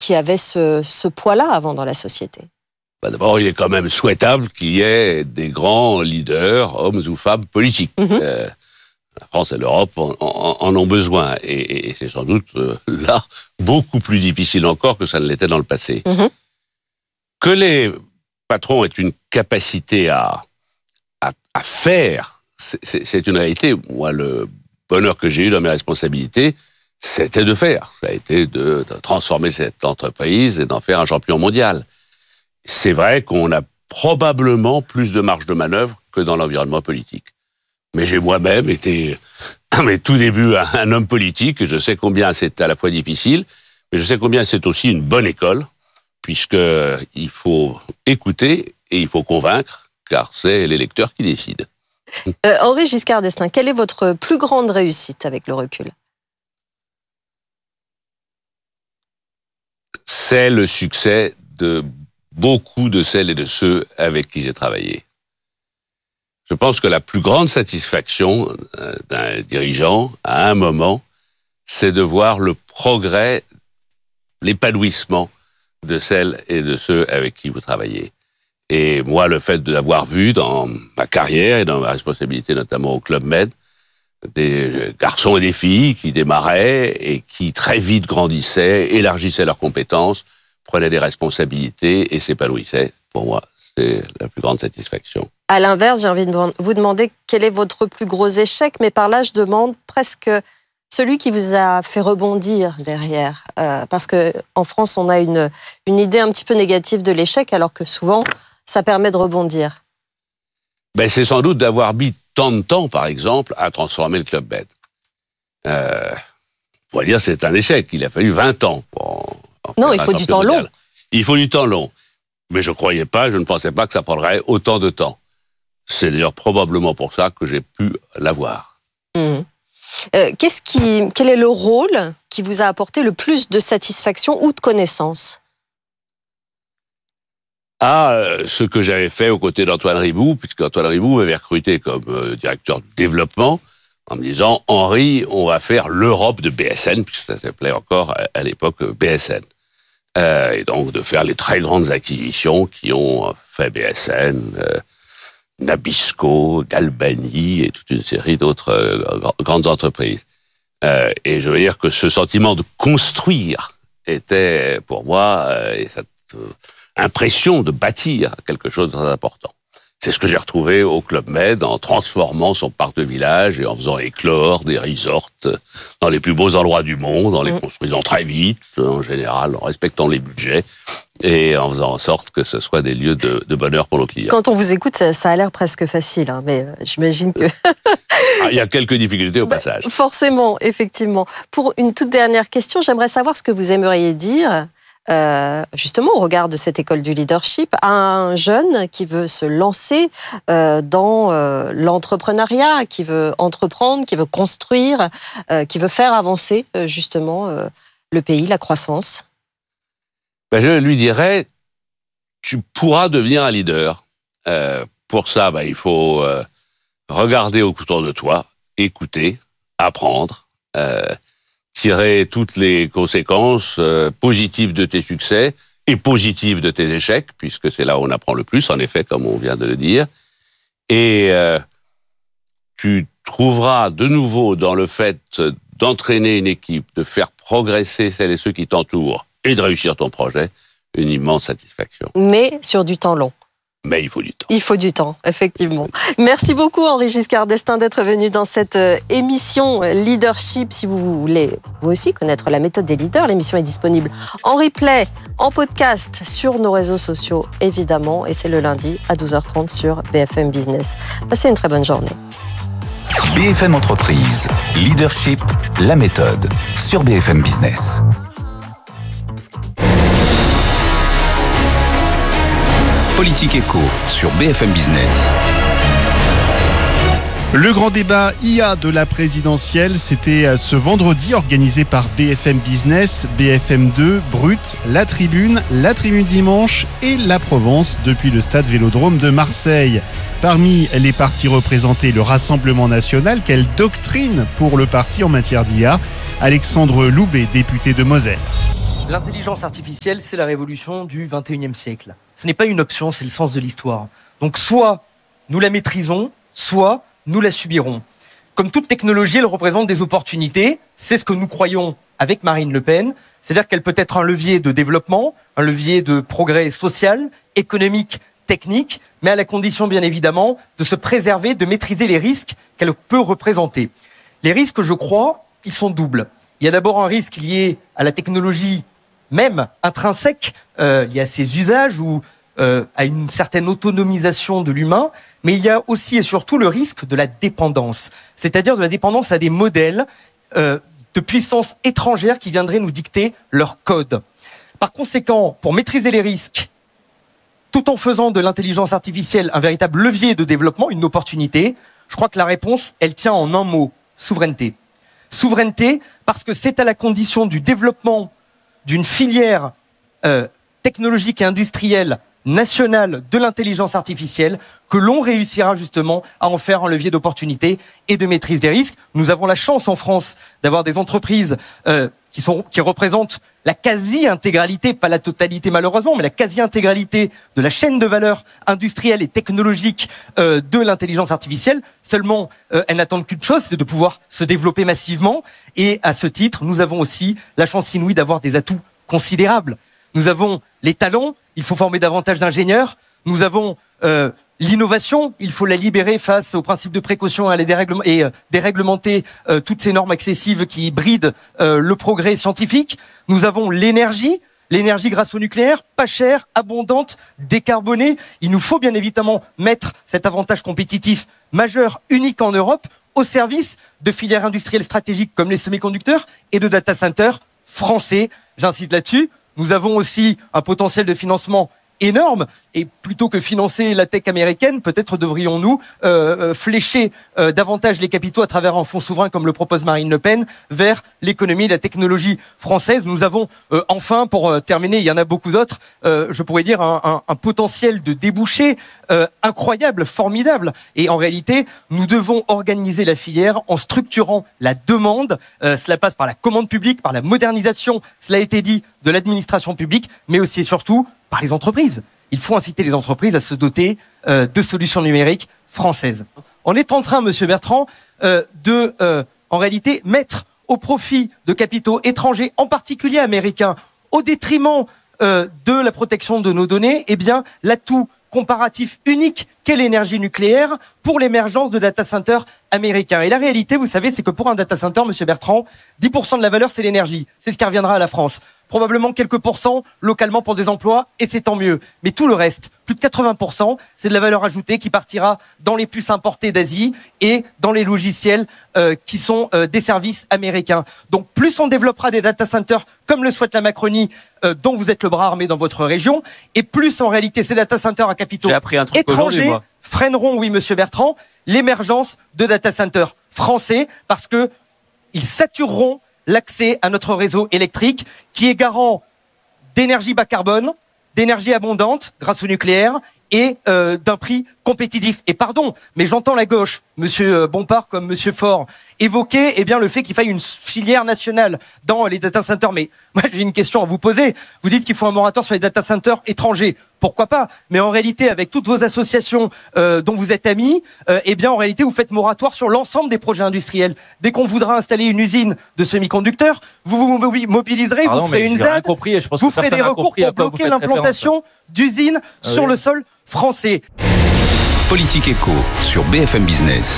qui avait ce poids-là avant dans la société? D'abord, il est quand même souhaitable qu'il y ait des grands leaders, hommes ou femmes politiques. La France et l'Europe en ont besoin. Et c'est sans doute là beaucoup plus difficile encore que ça ne l'était dans le passé. Que les patrons aient une capacité à faire, c'est une réalité. Moi, le bonheur que j'ai eu dans mes responsabilités, c'était de faire. Ça a été de transformer cette entreprise et d'en faire un champion mondial. C'est vrai qu'on a probablement plus de marge de manœuvre que dans l'environnement politique. Mais j'ai moi-même été, à mes tout débuts, un homme politique. Je sais combien c'est à la fois difficile, mais je sais combien c'est aussi une bonne école, puisqu'il faut écouter et il faut convaincre, car c'est l'électeur qui décide. Henri Giscard d'Estaing, quelle est votre plus grande réussite avec le recul? C'est le succès de beaucoup de celles et de ceux avec qui j'ai travaillé. Je pense que la plus grande satisfaction d'un dirigeant, à un moment, c'est de voir le progrès, l'épanouissement de celles et de ceux avec qui vous travaillez. Et moi, le fait d'avoir vu dans ma carrière et dans ma responsabilité, notamment au Club Med, des garçons et des filles qui démarraient et qui très vite grandissaient, élargissaient leurs compétences, prenaient des responsabilités et s'épanouissaient, pour moi, c'est la plus grande satisfaction. À l'inverse, j'ai envie de vous demander quel est votre plus gros échec, mais par là, je demande presque celui qui vous a fait rebondir derrière. Parce qu'en France, on a une idée un petit peu négative de l'échec, alors que souvent, ça permet de rebondir. C'est sans doute d'avoir mis tant de temps, par exemple, à transformer le Club Med. On pourrait dire que c'est un échec. Il a fallu 20 ans. Non, il faut du temps long. Il faut du temps long. Mais je ne pensais pas que ça prendrait autant de temps. C'est d'ailleurs probablement pour ça que j'ai pu l'avoir. Quel est le rôle qui vous a apporté le plus de satisfaction ou de connaissance? Ce que j'avais fait aux côtés d'Antoine Riboud, puisque Antoine Riboud m'avait recruté comme directeur du développement, en me disant « Henri, on va faire l'Europe de BSN », puisque ça s'appelait encore à l'époque BSN. Et donc de faire les très grandes acquisitions qui ont fait BSN, Nabisco, Galbani et toute une série d'autres grandes entreprises. Et je veux dire que ce sentiment de construire était pour moi et cette impression de bâtir quelque chose de très important. C'est ce que j'ai retrouvé au Club Med en transformant son parc de village et en faisant éclore des resorts dans les plus beaux endroits du monde, en les construisant très vite, en général, en respectant les budgets et en faisant en sorte que ce soit des lieux de bonheur pour nos clients. Quand on vous écoute, ça a l'air presque facile, mais j'imagine que... Il y a quelques difficultés au passage. Forcément, effectivement. Pour une toute dernière question, j'aimerais savoir ce que vous aimeriez dire justement au regard de cette école du leadership à un jeune qui veut se lancer dans l'entrepreneuriat, qui veut entreprendre, qui veut construire, qui veut faire avancer justement le pays, la croissance. Je lui dirais, tu pourras devenir un leader. Pour ça, il faut regarder autour de toi, écouter, apprendre, tirer toutes les conséquences positives de tes succès et positives de tes échecs, puisque c'est là où on apprend le plus, en effet, comme on vient de le dire. Et tu trouveras de nouveau dans le fait d'entraîner une équipe, de faire progresser celles et ceux qui t'entourent et de réussir ton projet, une immense satisfaction. Mais sur du temps long. Mais il faut du temps. Il faut du temps, effectivement. Merci beaucoup, Henri Giscard d'Estaing, d'être venu dans cette émission Leadership. Si vous voulez, vous aussi, connaître la méthode des leaders, l'émission est disponible en replay, en podcast, sur nos réseaux sociaux, évidemment. Et c'est le lundi à 12h30 sur BFM Business. Passez une très bonne journée. BFM Entreprise, Leadership, la méthode, sur BFM Business. Politique Éco sur BFM Business. Le grand débat IA de la présidentielle, c'était ce vendredi, organisé par BFM Business, BFM2, Brut, La Tribune Dimanche et La Provence depuis le stade Vélodrome de Marseille. Parmi les partis représentés, le Rassemblement national, quelle doctrine pour le parti en matière d'IA? Alexandre Loubet, député de Moselle. L'intelligence artificielle, c'est la révolution du 21e siècle. Ce n'est pas une option, c'est le sens de l'histoire. Donc soit nous la maîtrisons, soit nous la subirons. Comme toute technologie, elle représente des opportunités. C'est ce que nous croyons avec Marine Le Pen. C'est-à-dire qu'elle peut être un levier de développement, un levier de progrès social, économique, technique, mais à la condition, bien évidemment, de se préserver, de maîtriser les risques qu'elle peut représenter. Les risques, je crois, ils sont doubles. Il y a d'abord un risque lié à la technologie même intrinsèque, lié à ses usages ou à une certaine autonomisation de l'humain, mais il y a aussi et surtout le risque de la dépendance, c'est-à-dire de la dépendance à des modèles de puissances étrangères qui viendraient nous dicter leur code. Par conséquent, pour maîtriser les risques, tout en faisant de l'intelligence artificielle un véritable levier de développement, une opportunité, je crois que la réponse, elle tient en un mot, souveraineté. Souveraineté, parce que c'est à la condition du développement d'une filière technologique et industrielle nationale de l'intelligence artificielle que l'on réussira justement à en faire un levier d'opportunité et de maîtrise des risques. Nous avons la chance en France d'avoir des entreprises qui représentent la quasi-intégralité, pas la totalité malheureusement, mais la quasi-intégralité de la chaîne de valeur industrielle et technologique de l'intelligence artificielle. Seulement, elles n'attendent qu'une chose, c'est de pouvoir se développer massivement. Et à ce titre, nous avons aussi la chance inouïe d'avoir des atouts considérables. Nous avons les talents, il faut former davantage d'ingénieurs. Nous avons l'innovation, il faut la libérer face aux principes de précaution et déréglementer toutes ces normes excessives qui brident le progrès scientifique. Nous avons l'énergie grâce au nucléaire, pas chère, abondante, décarbonée. Il nous faut bien évidemment mettre cet avantage compétitif majeur, unique en Europe, au service de filières industrielles stratégiques comme les semi-conducteurs et de data centers français. J'insiste là-dessus. Nous avons aussi un potentiel de financement énorme et plutôt que financer la tech américaine, peut-être devrions-nous flécher davantage les capitaux à travers un fonds souverain comme le propose Marine Le Pen vers l'économie et la technologie française. Nous avons enfin, pour terminer, il y en a beaucoup d'autres, je pourrais dire un potentiel de débouché incroyable, formidable. Et en réalité, nous devons organiser la filière en structurant la demande. Cela passe par la commande publique, par la modernisation, cela a été dit, de l'administration publique, mais aussi et surtout par les entreprises. Il faut inciter les entreprises à se doter de solutions numériques françaises. On est en train, Monsieur Bertrand, en réalité, mettre au profit de capitaux étrangers, en particulier américains, au détriment de la protection de nos données, eh bien, l'atout comparatif unique qu'est l'énergie nucléaire pour l'émergence de data centers américains. Et la réalité, vous savez, c'est que pour un data center, Monsieur Bertrand, 10% de la valeur, c'est l'énergie. C'est ce qui reviendra à la France. Probablement quelques pourcents localement pour des emplois, et c'est tant mieux. Mais tout le reste, plus de 80%, c'est de la valeur ajoutée qui partira dans les puces importées d'Asie et dans les logiciels qui sont des services américains. Donc plus on développera des data centers comme le souhaite la Macronie, dont vous êtes le bras armé dans votre région, et plus en réalité ces data centers à capitaux étrangers freineront, oui Monsieur Bertrand, l'émergence de data centers français parce que ils satureront l'accès à notre réseau électrique qui est garant d'énergie bas carbone, d'énergie abondante grâce au nucléaire et d'un prix compétitif. Et pardon, mais j'entends la gauche, Monsieur Bompard comme Monsieur Faure, évoquer le fait qu'il faille une filière nationale dans les data centers. Mais moi j'ai une question à vous poser. Vous dites qu'il faut un moratoire sur les data centers étrangers. Pourquoi pas? Mais en réalité, avec toutes vos associations dont vous êtes amis, en réalité, vous faites moratoire sur l'ensemble des projets industriels. Dès qu'on voudra installer une usine de semi-conducteurs, vous vous mobiliserez, vous ferez une ZAD, vous ferez des recours pour bloquer l'implantation d'usines sur le sol français. Politique Éco sur BFM Business.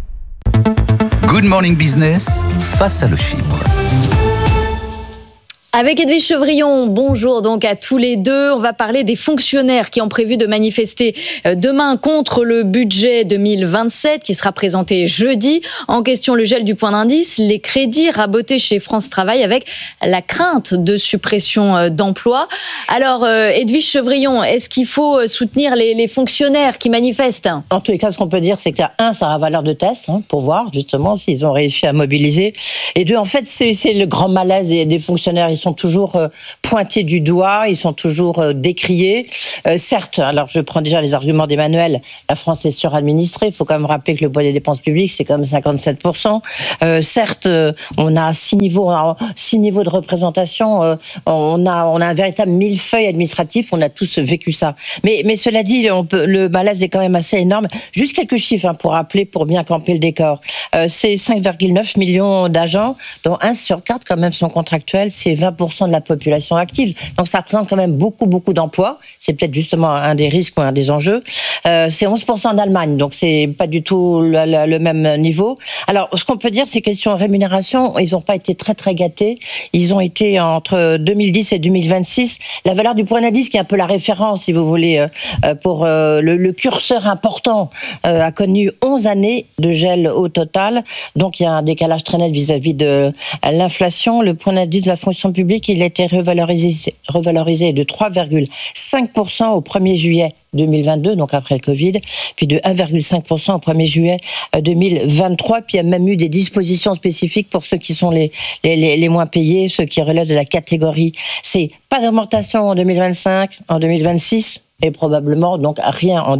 Good Morning Business face à le Chypre. Avec Edwige Chevrillon, bonjour donc à tous les deux. On va parler des fonctionnaires qui ont prévu de manifester demain contre le budget 2027 qui sera présenté jeudi. En question, le gel du point d'indice, les crédits rabotés chez France Travail avec la crainte de suppression d'emplois. Alors, Edwige Chevrillon, est-ce qu'il faut soutenir les fonctionnaires qui manifestent ? En tous les cas, ce qu'on peut dire, c'est que un, ça a valeur de test pour voir justement s'ils ont réussi à mobiliser. Et deux, en fait, c'est le grand malaise des fonctionnaires. Ils sont toujours pointés du doigt, ils sont toujours décriés. Certes, alors je prends déjà les arguments d'Emmanuel, la France est suradministrée, il faut quand même rappeler que le poids des dépenses publiques, c'est quand même 57%. Certes, on a 6 niveaux de représentation, on a un véritable millefeuille administratif, on a tous vécu ça. Mais cela dit, le malaise est quand même assez énorme. Juste quelques chiffres pour rappeler, pour bien camper le décor. C'est 5,9 millions d'agents, dont 1 sur 4 quand même sont contractuels, c'est 20% de la population active. Donc ça représente quand même beaucoup d'emplois. C'est peut-être justement un des risques ou un des enjeux. C'est 11% en Allemagne, donc c'est pas du tout le même niveau. Alors ce qu'on peut dire, c'est question rémunération, ils n'ont pas été très gâtés. Ils ont été entre 2010 et 2026. La valeur du point d'indice, qui est un peu la référence, si vous voulez, pour le curseur important, a connu 11 années de gel au total. Donc il y a un décalage très net vis-à-vis de l'inflation. Le point d'indice de la fonction publique, il a été revalorisé de 3,5% au 1er juillet 2022, donc après le Covid, puis de 1,5% au 1er juillet 2023. Puis il y a même eu des dispositions spécifiques pour ceux qui sont les moins payés, ceux qui relèvent de la catégorie C. Pas d'augmentation en 2025, en 2026, et probablement donc rien en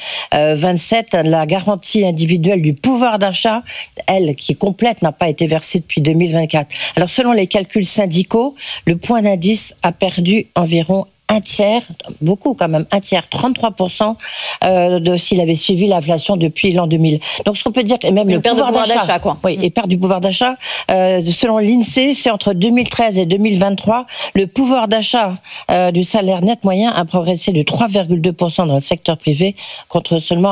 2027. La garantie individuelle du pouvoir d'achat, elle, qui est complète, n'a pas été versée depuis 2024. Alors selon les calculs syndicaux, le point d'indice a perdu environ un tiers, beaucoup quand même, 33% s'il avait suivi l'inflation depuis l'an 2000. Donc ce qu'on peut dire, et même le pouvoir d'achat, quoi. Oui, et perte du pouvoir d'achat, selon l'INSEE, c'est entre 2013 et 2023, le pouvoir d'achat du salaire net moyen a progressé de 3,2% dans le secteur privé, contre seulement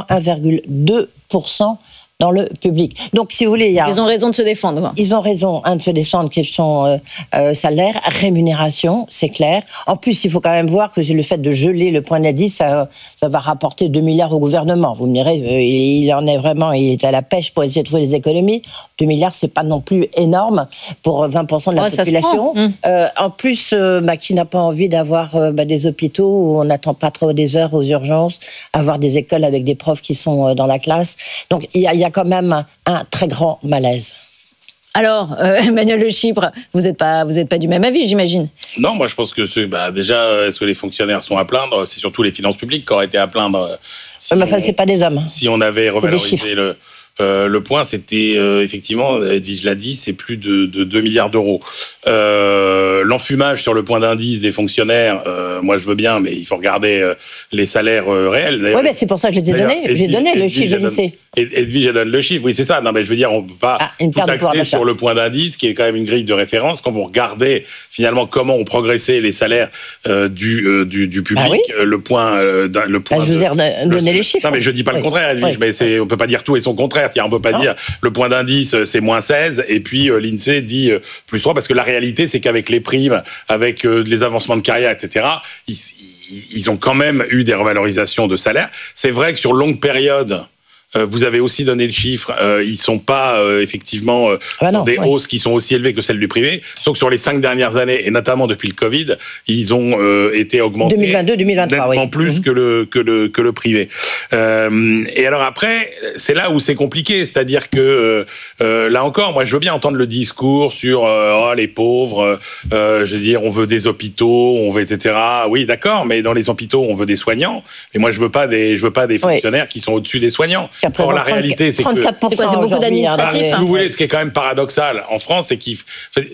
1,2% dans le public. Donc, si vous voulez, ils ont raison de se défendre. Ils ont raison de se défendre, question salaire, rémunération, c'est clair. En plus, il faut quand même voir que le fait de geler le point d'indice, ça va rapporter 2 milliards au gouvernement. Vous me direz, il en est vraiment, il est à la pêche pour essayer de trouver les économies. 2 milliards, c'est pas non plus énorme pour 20% de la population. En plus, qui n'a pas envie d'avoir des hôpitaux où on n'attend pas trop des heures aux urgences, avoir des écoles avec des profs qui sont dans la classe. Donc, il y a quand même un très grand malaise. Alors, Emmanuel Le Chypre, vous n'êtes pas du même avis, j'imagine. Non, moi je pense que déjà, est-ce que les fonctionnaires sont à plaindre ? C'est surtout les finances publiques qui auraient été à plaindre. C'est pas des hommes. Si on avait revalorisé le point, c'était effectivement, Edwige l'a dit, c'est plus de 2 milliards d'euros. L'enfumage sur le point d'indice des fonctionnaires, moi je veux bien, mais il faut regarder les salaires réels. Oui, c'est pour ça que je les ai donnés. J'ai donné le chiffre de l'INSEE. Edwige donne le chiffre, oui, c'est ça. Non, mais je veux dire, on ne peut pas tout axer sur le point d'indice, qui est quand même une grille de référence. Quand vous regardez finalement comment ont progressé les salaires du public, le point. Je vous ai donné les chiffres. Non, mais je dis pas le contraire, Edwige. Mais on peut pas dire tout et son contraire. On peut pas dire le point d'indice c'est moins 16 et puis l'INSEE dit plus 3, parce que la réalité c'est qu'avec les primes, avec les avancements de carrière, etc., ils ont quand même eu des revalorisations de salaire. C'est vrai que sur longue période, vous avez aussi donné le chiffre, ils sont pas effectivement des hausses qui sont aussi élevées que celles du privé, sauf que sur les 5 dernières années, et notamment depuis le Covid, ils ont été augmentés 2022-2023 plus que le privé. Et alors après, c'est là où c'est compliqué, c'est-à-dire que là encore, moi je veux bien entendre le discours sur les pauvres, je veux dire, on veut des hôpitaux, on veut etc. Oui, d'accord, mais dans les hôpitaux, on veut des soignants. Mais moi je veux pas des fonctionnaires qui sont au-dessus des soignants. Or, la réalité, c'est que... C'est beaucoup d'administratifs. Si vous voulez, ce qui est quand même paradoxal en France, c'est qu'il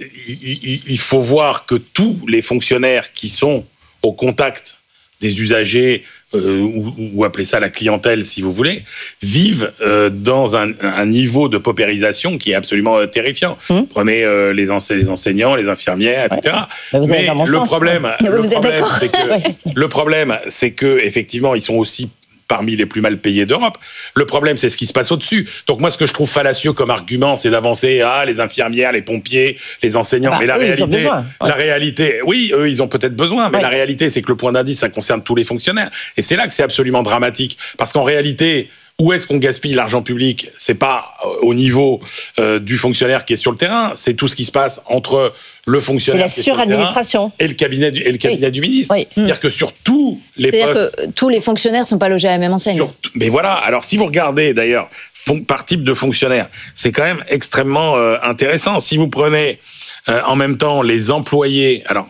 faut voir que tous les fonctionnaires qui sont au contact des usagers, ou appelez ça la clientèle si vous voulez, vivent dans un niveau de paupérisation qui est absolument terrifiant. Prenez les enseignants, les infirmières, etc. Mais le problème, c'est que effectivement, ils sont aussi parmi les plus mal payés d'Europe. Le problème, c'est ce qui se passe au-dessus. Donc moi, ce que je trouve fallacieux comme argument, c'est d'avancer les infirmières, les pompiers, les enseignants. Mais la réalité, oui, eux, ils ont peut-être besoin, mais la réalité, c'est que le point d'indice, ça concerne tous les fonctionnaires. Et c'est là que c'est absolument dramatique. Parce qu'en réalité, où est-ce qu'on gaspille l'argent public ? C'est pas au niveau du fonctionnaire qui est sur le terrain, c'est tout ce qui se passe entre le fonctionnaire qui est sur le terrain et le cabinet du ministre. Oui. C'est-à-dire que sur tous les postes... C'est-à-dire que tous les fonctionnaires ne sont pas logés à la même enseigne. Mais voilà, alors si vous regardez d'ailleurs par type de fonctionnaire, c'est quand même extrêmement intéressant. Si vous prenez en même temps les employés, alors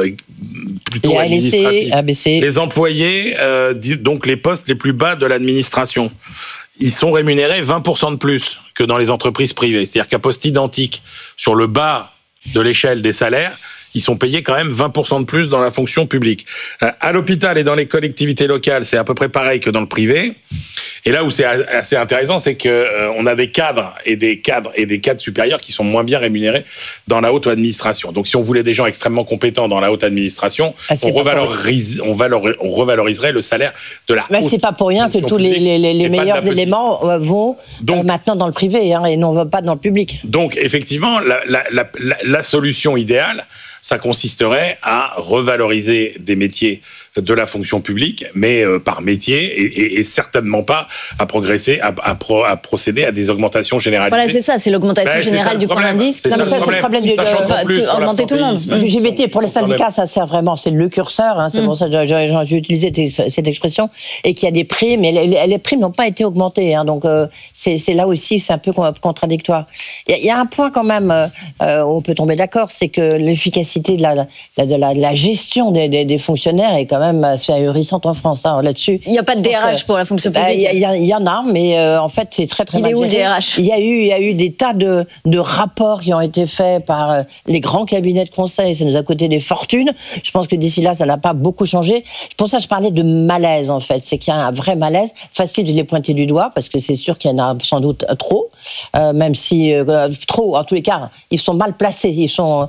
plutôt administratifs, ABC. Les employés, donc les postes les plus bas de l'administration, ils sont rémunérés 20% de plus que dans les entreprises privées. C'est-à-dire qu'à poste identique, sur le bas de l'échelle des salaires, ils sont payés quand même 20% de plus dans la fonction publique. À l'hôpital et dans les collectivités locales, c'est à peu près pareil que dans le privé. Et là où c'est assez intéressant, c'est que on a des cadres supérieurs qui sont moins bien rémunérés dans la haute administration. Donc si on voulait des gens extrêmement compétents dans la haute administration, on revaloriserait le salaire de la haute. C'est pas pour rien que tous les meilleurs éléments vont maintenant dans le privé et ne vont pas dans le public. Donc effectivement, la solution idéale, ça consisterait à revaloriser des métiers de la fonction publique, mais par métier, et certainement pas à progresser, à procéder à des augmentations généralisées. Voilà, c'est ça, c'est l'augmentation générale du point d'indice. C'est le problème augmenter tout le monde. Du GBT, pour les syndicats, ça sert vraiment, c'est le curseur, c'est pour ça que j'ai utilisé cette expression, et qu'il y a des primes, mais les primes n'ont pas été augmentées, donc c'est là aussi, c'est un peu contradictoire. Il y a un point quand même, où on peut tomber d'accord, c'est que l'efficacité de la gestion des fonctionnaires est quand même assez ahurissante en France, là-dessus. Il n'y a pas de DRH pour la fonction publique. Il y en a, mais en fait, c'est très mal géré. Il est où le DRH ? Il y a eu des tas de rapports qui ont été faits par les grands cabinets de conseil. Ça nous a coûté des fortunes. Je pense que d'ici là, ça n'a pas beaucoup changé. Pour ça, je parlais de malaise, en fait. C'est qu'il y a un vrai malaise. Facile de les pointer du doigt, parce que c'est sûr qu'il y en a sans doute trop, même si trop, en tous les cas, ils sont mal placés.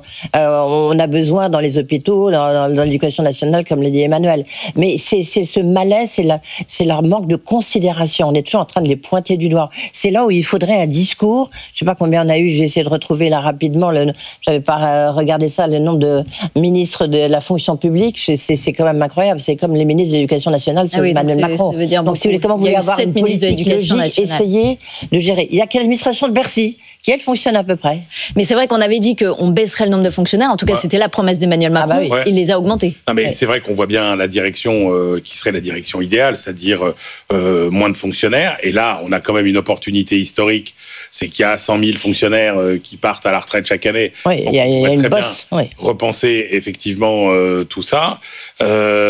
On a besoin dans les hôpitaux, dans l'éducation nationale, comme l'a dit Emmanuel. Mais c'est ce malaise, c'est leur manque de considération. On est toujours en train de les pointer du doigt. C'est là où il faudrait un discours. Je sais pas combien on a eu, j'ai essayé de retrouver là rapidement, j'avais pas regardé ça, le nombre de ministres de la fonction publique, c'est quand même incroyable. C'est comme les ministres de l'éducation nationale, c'est Emmanuel Macron. Donc si vous voulez, comment vous voulez avoir une politique logique, essayez de gérer. Il y a quelle administration de Bercy qui, elle, fonctionne à peu près. Mais c'est vrai qu'on avait dit qu'on baisserait le nombre de fonctionnaires. En tout cas, c'était la promesse d'Emmanuel Macron. Il les a augmentés. Non, mais c'est vrai qu'on voit bien la direction qui serait la direction idéale, c'est-à-dire moins de fonctionnaires. Et là, on a quand même une opportunité historique. C'est qu'il y a 100 000 fonctionnaires qui partent à la retraite chaque année. Oui, il y a une bosse. Repenser effectivement tout ça. Il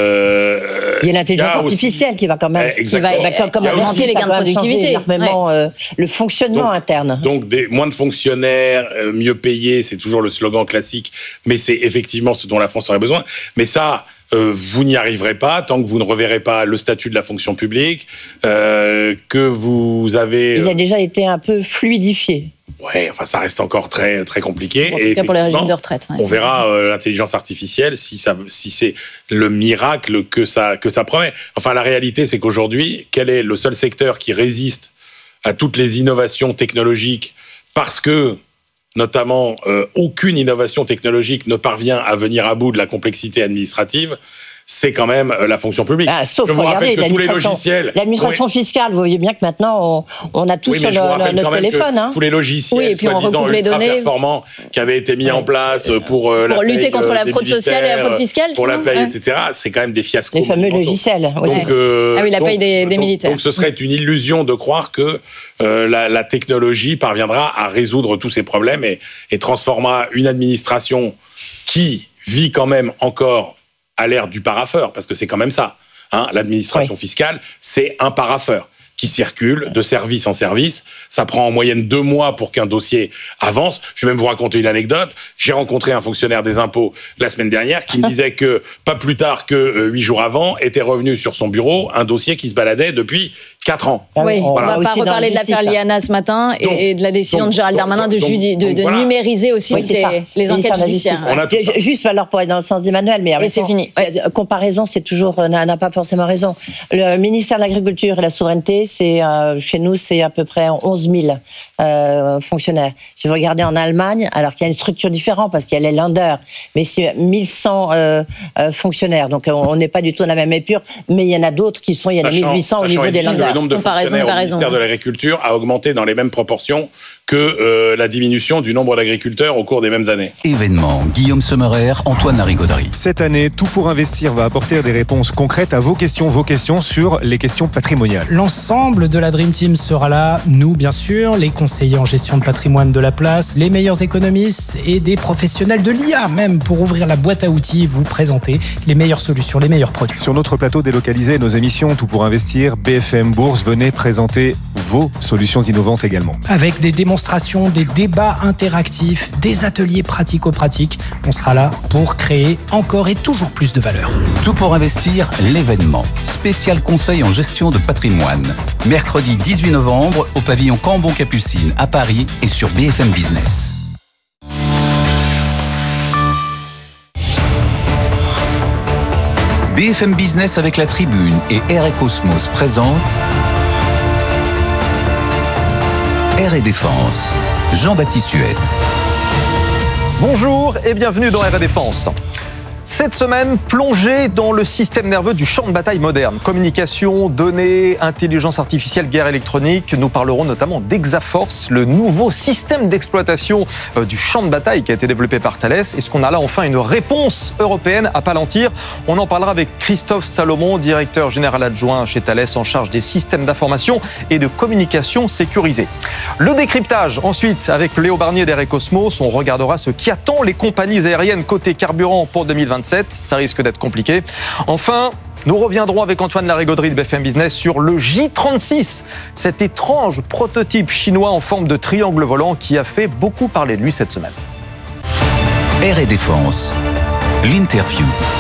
y a l'intelligence artificielle qui va quand même augmenter les gains de productivité. Énormément le fonctionnement interne. Donc moins de fonctionnaires, mieux payés, c'est toujours le slogan classique, mais c'est effectivement ce dont la France aurait besoin. Mais ça, vous n'y arriverez pas tant que vous ne reverrez pas le statut de la fonction publique, que vous avez... Il a déjà été un peu fluidifié. Ouais, enfin ça reste encore très très compliqué. En tout cas pour les régimes de retraite. On verra l'intelligence artificielle si c'est le miracle que ça promet. Enfin la réalité c'est qu'aujourd'hui, quel est le seul secteur qui résiste à toutes les innovations technologiques parce que notamment aucune innovation technologique ne parvient à venir à bout de la complexité administrative, c'est quand même la fonction publique. Sauf, regardez, l'administration fiscale, vous voyez bien que maintenant, on a tout sur notre téléphone. Tous les logiciels, soi-disant ultra performants, qui avaient été mis en place pour lutter contre la fraude sociale et la fraude fiscale. Pour la paye, etc. C'est quand même des fiascos. Les fameux logiciels. La paye des militaires. Donc ce serait une illusion de croire que la technologie parviendra à résoudre tous ces problèmes et transformera une administration qui vit quand même encore à l'ère du parapheur, parce que c'est quand même ça. L'administration fiscale, c'est un parapheur. qui circulent de service en service. Ça prend en moyenne 2 mois pour qu'un dossier avance. Je vais même vous raconter une anecdote. J'ai rencontré un fonctionnaire des impôts la semaine dernière qui me disait que pas plus tard que 8 jours avant était revenu sur son bureau un dossier qui se baladait depuis 4 ans. Oui, Voilà. on va pas reparler de l'affaire Liana ce matin et de la décision de Gérald Darmanin de voilà. numériser aussi les enquêtes judiciaires. Juste alors pour aller dans le sens d'Emmanuel, mais et c'est fini. Comparaison, c'est toujours n'a pas forcément raison. Le ministère de l'Agriculture et la Souveraineté, c'est chez nous, c'est à peu près 11 000 fonctionnaires. Si vous regardez en Allemagne, alors qu'il y a une structure différente parce qu'il y a les Länder, mais c'est 1100 fonctionnaires. Donc on n'est pas du tout dans la même épure, mais il y en a d'autres qui sont, il y en a 1800 au niveau des Länder. Le nombre de fonctionnaires au ministère de l'Agriculture a augmenté dans les mêmes proportions que la diminution du nombre d'agriculteurs au cours des mêmes années. Événement, Guillaume Sommerer, Antoine Larigauderie. Cette année, Tout pour investir va apporter des réponses concrètes à vos questions sur les questions patrimoniales. L'ensemble de la Dream Team sera là, nous bien sûr, les conseillers en gestion de patrimoine de la place, les meilleurs économistes et des professionnels de l'IA même pour ouvrir la boîte à outils, vous présenter les meilleures solutions, les meilleurs produits. Sur notre plateau délocalisé, nos émissions Tout pour investir, BFM Bourse, venez présenter vos solutions innovantes également. Avec des démonstrations, des débats interactifs, des ateliers pratico-pratiques, on sera là pour créer encore et toujours plus de valeur. Tout pour investir, l'événement. Spécial conseil en gestion de patrimoine. Mercredi 18 novembre au pavillon Cambon-Capucine à Paris et sur BFM Business. BFM Business avec la Tribune et Air & Cosmos présente Air & Défense. Jean-Baptiste Huette. Bonjour et bienvenue dans Air & Défense. Cette semaine, plongée dans le système nerveux du champ de bataille moderne. Communication, données, intelligence artificielle, guerre électronique. Nous parlerons notamment d'Exaforce, le nouveau système d'exploitation du champ de bataille qui a été développé par Thales. Est-ce qu'on a là enfin une réponse européenne à Palantir ? On en parlera avec Christophe Salomon, directeur général adjoint chez Thales en charge des systèmes d'information et de communication sécurisés. Le décryptage, ensuite, avec Léo Barnier d'Air & Cosmos. On regardera ce qui attend les compagnies aériennes côté carburant pour 2027. Ça risque d'être compliqué. Enfin, nous reviendrons avec Antoine Larigauderie de BFM Business sur le J36, cet étrange prototype chinois en forme de triangle volant qui a fait beaucoup parler de lui cette semaine. Air & Défense, l'interview.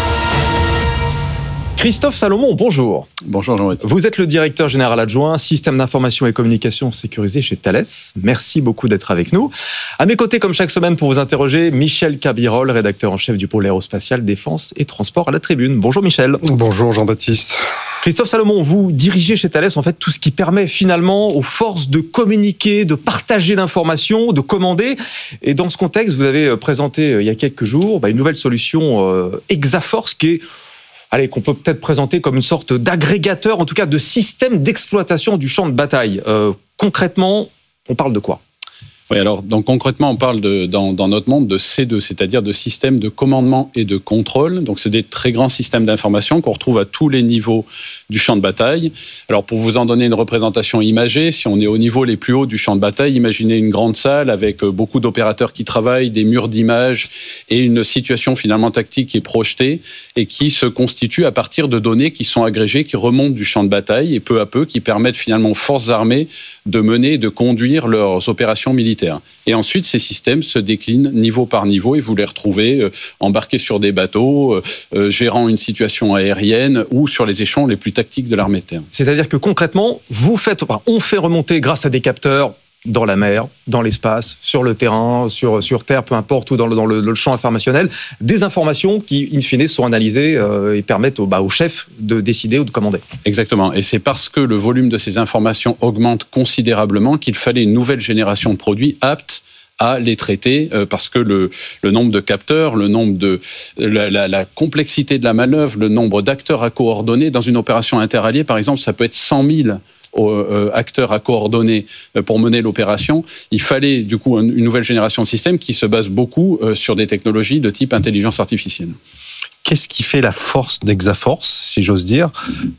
Christophe Salomon, bonjour. Bonjour Jean-Baptiste. Vous êtes le directeur général adjoint, système d'information et communication sécurisé chez Thales. Merci beaucoup d'être avec nous. À mes côtés, comme chaque semaine, pour vous interroger, Michel Cabirol, rédacteur en chef du pôle aérospatial, défense et transport à la Tribune. Bonjour Michel. Bonjour Jean-Baptiste. Christophe Salomon, vous dirigez chez Thales en fait tout ce qui permet finalement aux forces de communiquer, de partager l'information, de commander. Et dans ce contexte, vous avez présenté il y a quelques jours une nouvelle solution Exaforce qui est qu'on peut peut-être présenter comme une sorte d'agrégateur, en tout cas de système d'exploitation du champ de bataille. Concrètement, on parle de quoi ? Oui, alors donc concrètement, on parle dans notre monde de C2, c'est-à-dire de systèmes de commandement et de contrôle. Donc c'est des très grands systèmes d'information qu'on retrouve à tous les niveaux du champ de bataille. Alors pour vous en donner une représentation imagée, si on est au niveau les plus hauts du champ de bataille, imaginez une grande salle avec beaucoup d'opérateurs qui travaillent, des murs d'images et une situation finalement tactique qui est projetée et qui se constitue à partir de données qui sont agrégées, qui remontent du champ de bataille et peu à peu qui permettent finalement aux forces armées de mener et de conduire leurs opérations militaires. Et ensuite, ces systèmes se déclinent niveau par niveau et vous les retrouvez embarqués sur des bateaux, gérant une situation aérienne ou sur les échelons les plus tactiques de l'armée de terre. C'est-à-dire que concrètement, on fait remonter grâce à des capteurs dans la mer, dans l'espace, sur le terrain, sur terre, peu importe, ou dans le champ informationnel, des informations qui, in fine, sont analysées et permettent au chef de décider ou de commander. Exactement. Et c'est parce que le volume de ces informations augmente considérablement qu'il fallait une nouvelle génération de produits aptes à les traiter, parce que le nombre de capteurs, le nombre de la complexité de la manœuvre, le nombre d'acteurs à coordonner dans une opération interalliée, par exemple, ça peut être 100 000 acteurs à coordonner pour mener l'opération. Il fallait du coup une nouvelle génération de systèmes qui se base beaucoup sur des technologies de type intelligence artificielle. Qu'est-ce qui fait la force d'Exaforce, si j'ose dire ?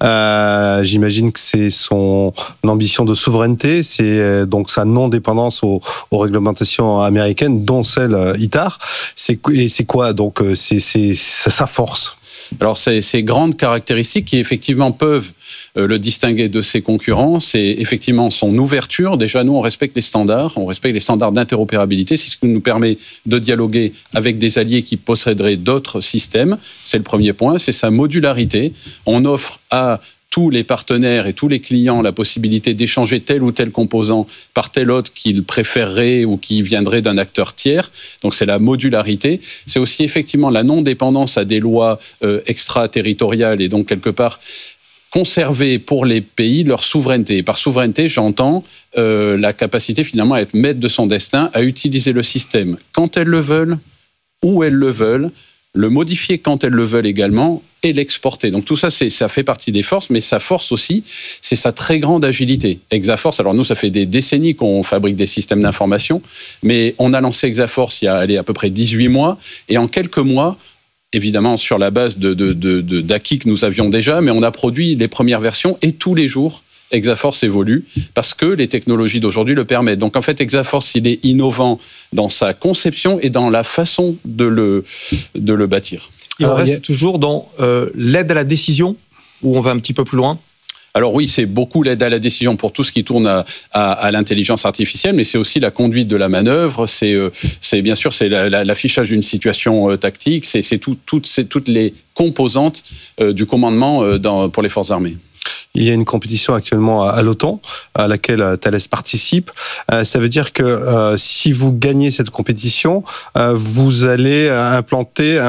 J'imagine que c'est son ambition de souveraineté, c'est donc sa non-dépendance aux réglementations américaines, dont celle ITAR. Et c'est quoi donc c'est sa force ? Alors, ces grandes caractéristiques qui, effectivement, peuvent le distinguer de ses concurrents, c'est effectivement son ouverture. Déjà, nous, on respecte les standards d'interopérabilité. C'est ce qui nous permet de dialoguer avec des alliés qui posséderaient d'autres systèmes. C'est le premier point. C'est sa modularité. On offre à tous les partenaires et tous les clients la possibilité d'échanger tel ou tel composant par tel autre qu'ils préféreraient ou qui viendrait d'un acteur tiers. Donc c'est la modularité. C'est aussi effectivement la non-dépendance à des lois extraterritoriales et donc quelque part conserver pour les pays leur souveraineté. Et par souveraineté, j'entends la capacité finalement à être maître de son destin, à utiliser le système quand elles le veulent, où elles le veulent, le modifier quand elles le veulent également et l'exporter. Donc tout ça, ça fait partie des forces, mais sa force aussi, c'est sa très grande agilité. Exaforce, alors nous, ça fait des décennies qu'on fabrique des systèmes d'information, mais on a lancé Exaforce il y a à peu près 18 mois, et en quelques mois, évidemment sur la base d'acquis que nous avions déjà, mais on a produit les premières versions, et tous les jours, Exaforce évolue parce que les technologies d'aujourd'hui le permettent. Donc en fait, Exaforce, il est innovant dans sa conception et dans la façon de le bâtir. Et on reste toujours dans l'aide à la décision, où on va un petit peu plus loin. Alors oui, c'est beaucoup l'aide à la décision pour tout ce qui tourne à l'intelligence artificielle, mais c'est aussi la conduite de la manœuvre, c'est bien sûr c'est l'affichage d'une situation tactique, c'est toutes les composantes du commandement pour les forces armées. Il y a une compétition actuellement à l'OTAN, à laquelle Thales participe. Ça veut dire que si vous gagnez cette compétition, vous allez implémenter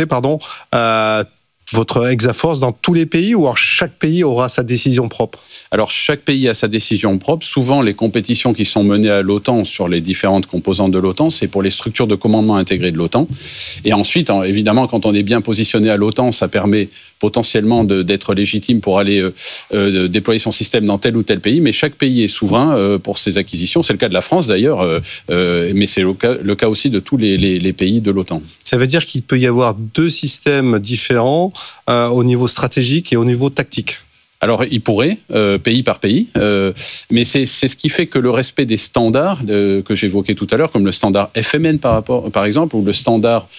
votre Exaforce dans tous les pays, ou alors chaque pays aura sa décision propre? Alors, chaque pays a sa décision propre. Souvent, les compétitions qui sont menées à l'OTAN sur les différentes composantes de l'OTAN, c'est pour les structures de commandement intégrées de l'OTAN. Et ensuite, évidemment, quand on est bien positionné à l'OTAN, ça permet potentiellement d'être légitime pour aller déployer son système dans tel ou tel pays. Mais chaque pays est souverain pour ses acquisitions. C'est le cas de la France, d'ailleurs, mais c'est le cas aussi de tous les pays de l'OTAN. Ça veut dire qu'il peut y avoir deux systèmes différents au niveau stratégique et au niveau tactique. Alors, il pourrait, pays par pays, mais c'est ce qui fait que le respect des standards que j'évoquais tout à l'heure, comme le standard FMN par exemple, ou le standard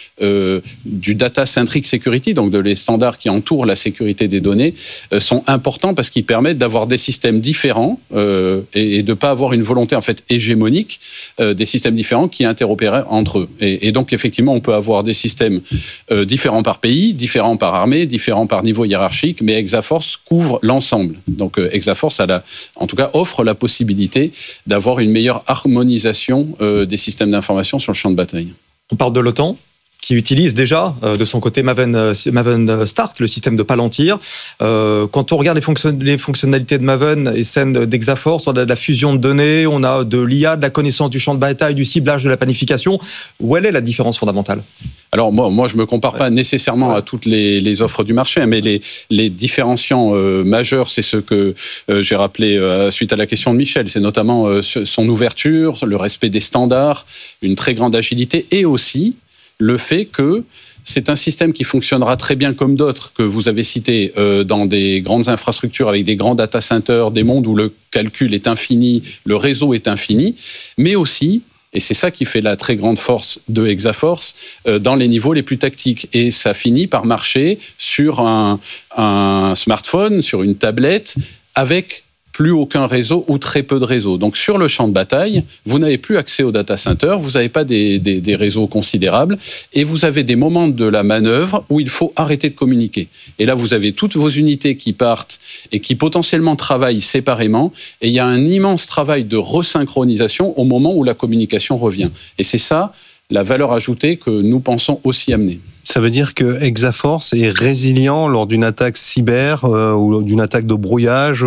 du Data Centric Security, donc les standards qui entourent la sécurité des données, sont importants parce qu'ils permettent d'avoir des systèmes différents et de ne pas avoir une volonté en fait hégémonique des systèmes différents qui interopèrent entre eux. Et donc, effectivement, on peut avoir des systèmes différents par pays, différents par armée, différents par niveau hiérarchique, mais Exaforce couvre l'ensemble. Donc Exaforce, en tout cas, offre la possibilité d'avoir une meilleure harmonisation des systèmes d'information sur le champ de bataille. On parle de l'OTAN, qui utilise déjà de son côté Maven Start, le système de Palantir. Quand on regarde les fonctionnalités de Maven et celles d'Exaforce, on a de la fusion de données, on a de l'IA, de la connaissance du champ de bataille, du ciblage, de la planification. Où est la différence fondamentale ? Alors moi je me compare pas nécessairement à toutes les offres du marché, mais les différenciants majeurs, c'est ce que j'ai rappelé suite à la question de Michel. C'est notamment son ouverture, le respect des standards, une très grande agilité, et aussi le fait que c'est un système qui fonctionnera très bien comme d'autres que vous avez cités dans des grandes infrastructures avec des grands data centers, des mondes où le calcul est infini, le réseau est infini, mais aussi, et c'est ça qui fait la très grande force de Exaforce, dans les niveaux les plus tactiques. Et ça finit par marcher sur un smartphone, sur une tablette, avec plus aucun réseau ou très peu de réseaux. Donc sur le champ de bataille, vous n'avez plus accès au data center, vous n'avez pas des réseaux considérables, et vous avez des moments de la manœuvre où il faut arrêter de communiquer. Et là, vous avez toutes vos unités qui partent et qui potentiellement travaillent séparément, et il y a un immense travail de resynchronisation au moment où la communication revient. Et c'est ça la valeur ajoutée que nous pensons aussi amener. Ça veut dire que Exaforce est résilient lors d'une attaque cyber ou d'une attaque de brouillage.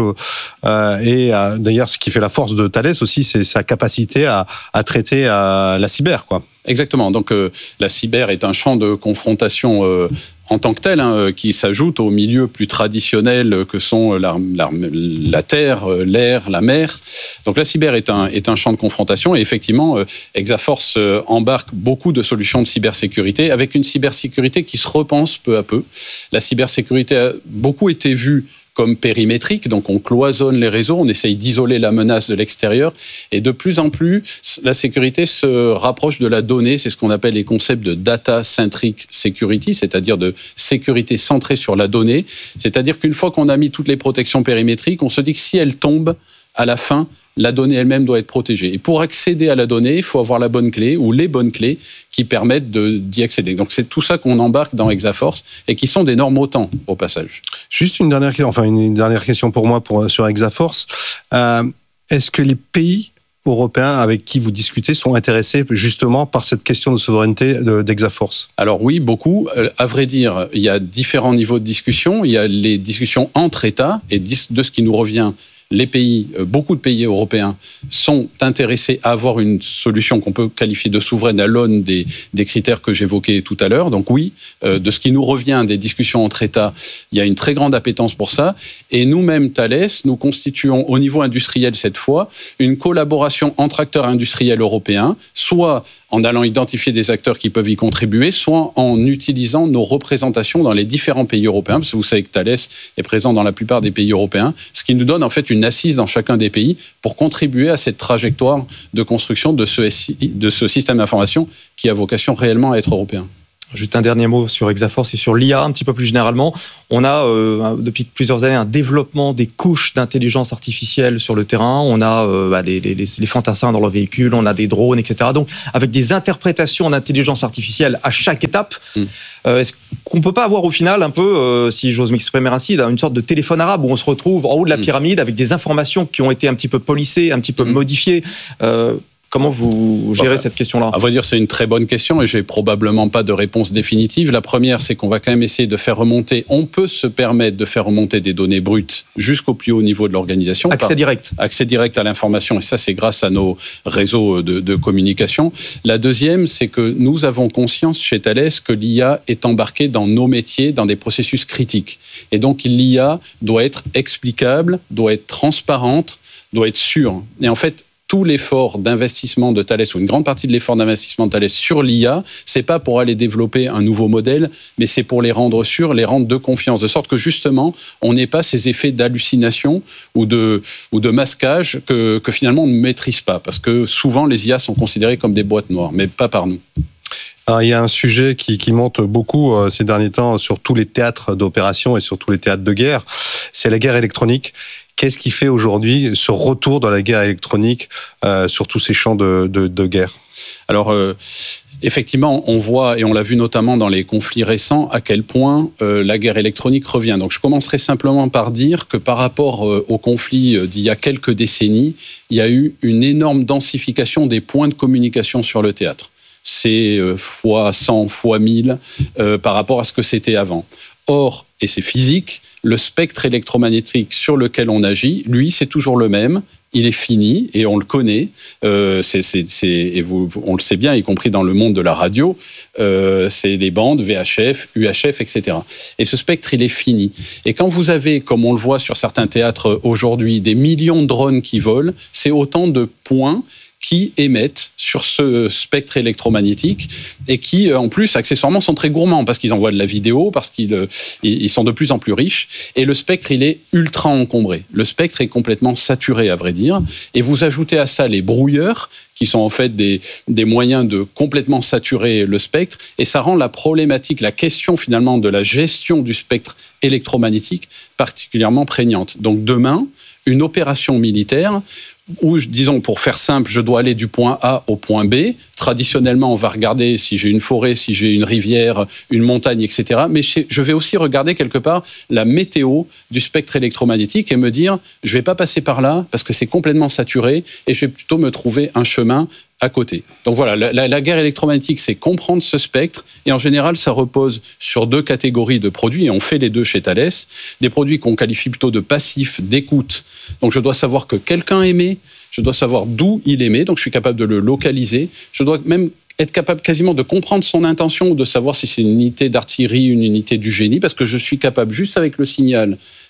Et d'ailleurs, ce qui fait la force de Thales aussi, c'est sa capacité à traiter la cyber, quoi. Exactement. Donc la cyber est un champ de confrontation en tant que tel, qui s'ajoute aux milieux plus traditionnels que sont la terre, l'air, la mer. Donc la cyber est un champ de confrontation, et effectivement, Exaforce embarque beaucoup de solutions de cybersécurité, avec une cybersécurité qui se repense peu à peu. La cybersécurité a beaucoup été vue comme périmétriques, donc on cloisonne les réseaux, on essaye d'isoler la menace de l'extérieur, et de plus en plus, la sécurité se rapproche de la donnée, c'est ce qu'on appelle les concepts de data-centric security, c'est-à-dire de sécurité centrée sur la donnée, c'est-à-dire qu'une fois qu'on a mis toutes les protections périmétriques, on se dit que si elles tombent, à la fin, la donnée elle-même doit être protégée. Et pour accéder à la donnée, il faut avoir la bonne clé ou les bonnes clés qui permettent d'y accéder. Donc c'est tout ça qu'on embarque dans Exaforce et qui sont des normes OTAN au passage. Juste une dernière question pour moi sur Exaforce. Est-ce que les pays européens avec qui vous discutez sont intéressés justement par cette question de souveraineté d'Exaforce? Alors oui, beaucoup. À vrai dire, il y a différents niveaux de discussion. Il y a les discussions entre États et de ce qui nous revient. Les pays, beaucoup de pays européens sont intéressés à avoir une solution qu'on peut qualifier de souveraine à l'aune des critères que j'évoquais tout à l'heure. Donc oui, de ce qui nous revient des discussions entre États, il y a une très grande appétence pour ça. Et nous-mêmes, Thales, nous constituons au niveau industriel cette fois une collaboration entre acteurs industriels européens, soit en allant identifier des acteurs qui peuvent y contribuer, soit en utilisant nos représentations dans les différents pays européens, parce que vous savez que Thales est présent dans la plupart des pays européens, ce qui nous donne en fait une assise dans chacun des pays pour contribuer à cette trajectoire de construction de ce système d'information qui a vocation réellement à être européen. Juste un dernier mot sur Exaforce et sur l'IA un petit peu plus généralement. On a depuis plusieurs années un développement des couches d'intelligence artificielle sur le terrain. On a les fantassins dans leurs véhicules, on a des drones, etc. Donc avec des interprétations d'intelligence artificielle à chaque étape. Est-ce qu'on ne peut pas avoir au final un peu, si j'ose m'exprimer ainsi, une sorte de téléphone arabe où on se retrouve en haut de la pyramide avec des informations qui ont été un petit peu polissées, un petit peu modifiées Comment vous gérez cette question-là? À vrai dire, c'est une très bonne question et j'ai probablement pas de réponse définitive. La première, c'est qu'on va quand même essayer de faire remonter, on peut se permettre de faire remonter des données brutes jusqu'au plus haut niveau de l'organisation. Accès direct. Accès direct à l'information, et ça, c'est grâce à nos réseaux de communication. La deuxième, c'est que nous avons conscience chez Thales que l'IA est embarquée dans nos métiers, dans des processus critiques. Et donc, l'IA doit être explicable, doit être transparente, doit être sûre. Et en fait, tout l'effort d'investissement de Thales, ou une grande partie de l'effort d'investissement de Thales sur l'IA, c'est pas pour aller développer un nouveau modèle, mais c'est pour les rendre sûrs, les rendre de confiance, de sorte que justement, on n'ait pas ces effets d'hallucination ou de masquage que finalement on ne maîtrise pas, parce que souvent les IA sont considérées comme des boîtes noires, mais pas par nous. Alors, il y a un sujet qui monte beaucoup ces derniers temps sur tous les théâtres d'opération et sur tous les théâtres de guerre, c'est la guerre électronique. Qu'est-ce qui fait aujourd'hui ce retour dans la guerre électronique sur tous ces champs de guerre? Alors, effectivement, on voit, et on l'a vu notamment dans les conflits récents, à quel point la guerre électronique revient. Donc, je commencerai simplement par dire que par rapport au conflit d'il y a quelques décennies, il y a eu une énorme densification des points de communication sur le théâtre. C'est fois 100, fois 1000 par rapport à ce que c'était avant. Or, et c'est physique, le spectre électromagnétique sur lequel on agit, lui, c'est toujours le même. Il est fini et on le connaît. On le sait bien, y compris dans le monde de la radio. C'est les bandes VHF, UHF, etc. Et ce spectre, il est fini. Et quand vous avez, comme on le voit sur certains théâtres aujourd'hui, des millions de drones qui volent, c'est autant de points qui émettent sur ce spectre électromagnétique et qui, en plus, accessoirement, sont très gourmands parce qu'ils envoient de la vidéo, parce qu'ils sont de plus en plus riches. Et le spectre, il est ultra encombré. Le spectre est complètement saturé, à vrai dire. Et vous ajoutez à ça les brouilleurs, qui sont en fait des moyens de complètement saturer le spectre. Et ça rend la problématique, la question finalement de la gestion du spectre électromagnétique particulièrement prégnante. Donc demain, une opération militaire où, disons, pour faire simple, je dois aller du point A au point B. Traditionnellement, on va regarder si j'ai une forêt, si j'ai une rivière, une montagne, etc. Mais je vais aussi regarder quelque part la météo du spectre électromagnétique et me dire, je ne vais pas passer par là parce que c'est complètement saturé et je vais plutôt me trouver un chemin à côté. Donc voilà, la guerre électromagnétique, c'est comprendre ce spectre, et en général, ça repose sur deux catégories de produits, et on fait les deux chez Thales, des produits qu'on qualifie plutôt de passifs, d'écoute. Donc je dois savoir que quelqu'un émet, je dois savoir d'où il émet, donc je suis capable de le localiser, je dois même être capable quasiment de comprendre son intention, ou de savoir si c'est une unité d'artillerie, une unité du génie, parce que je suis capable, juste avec le signal,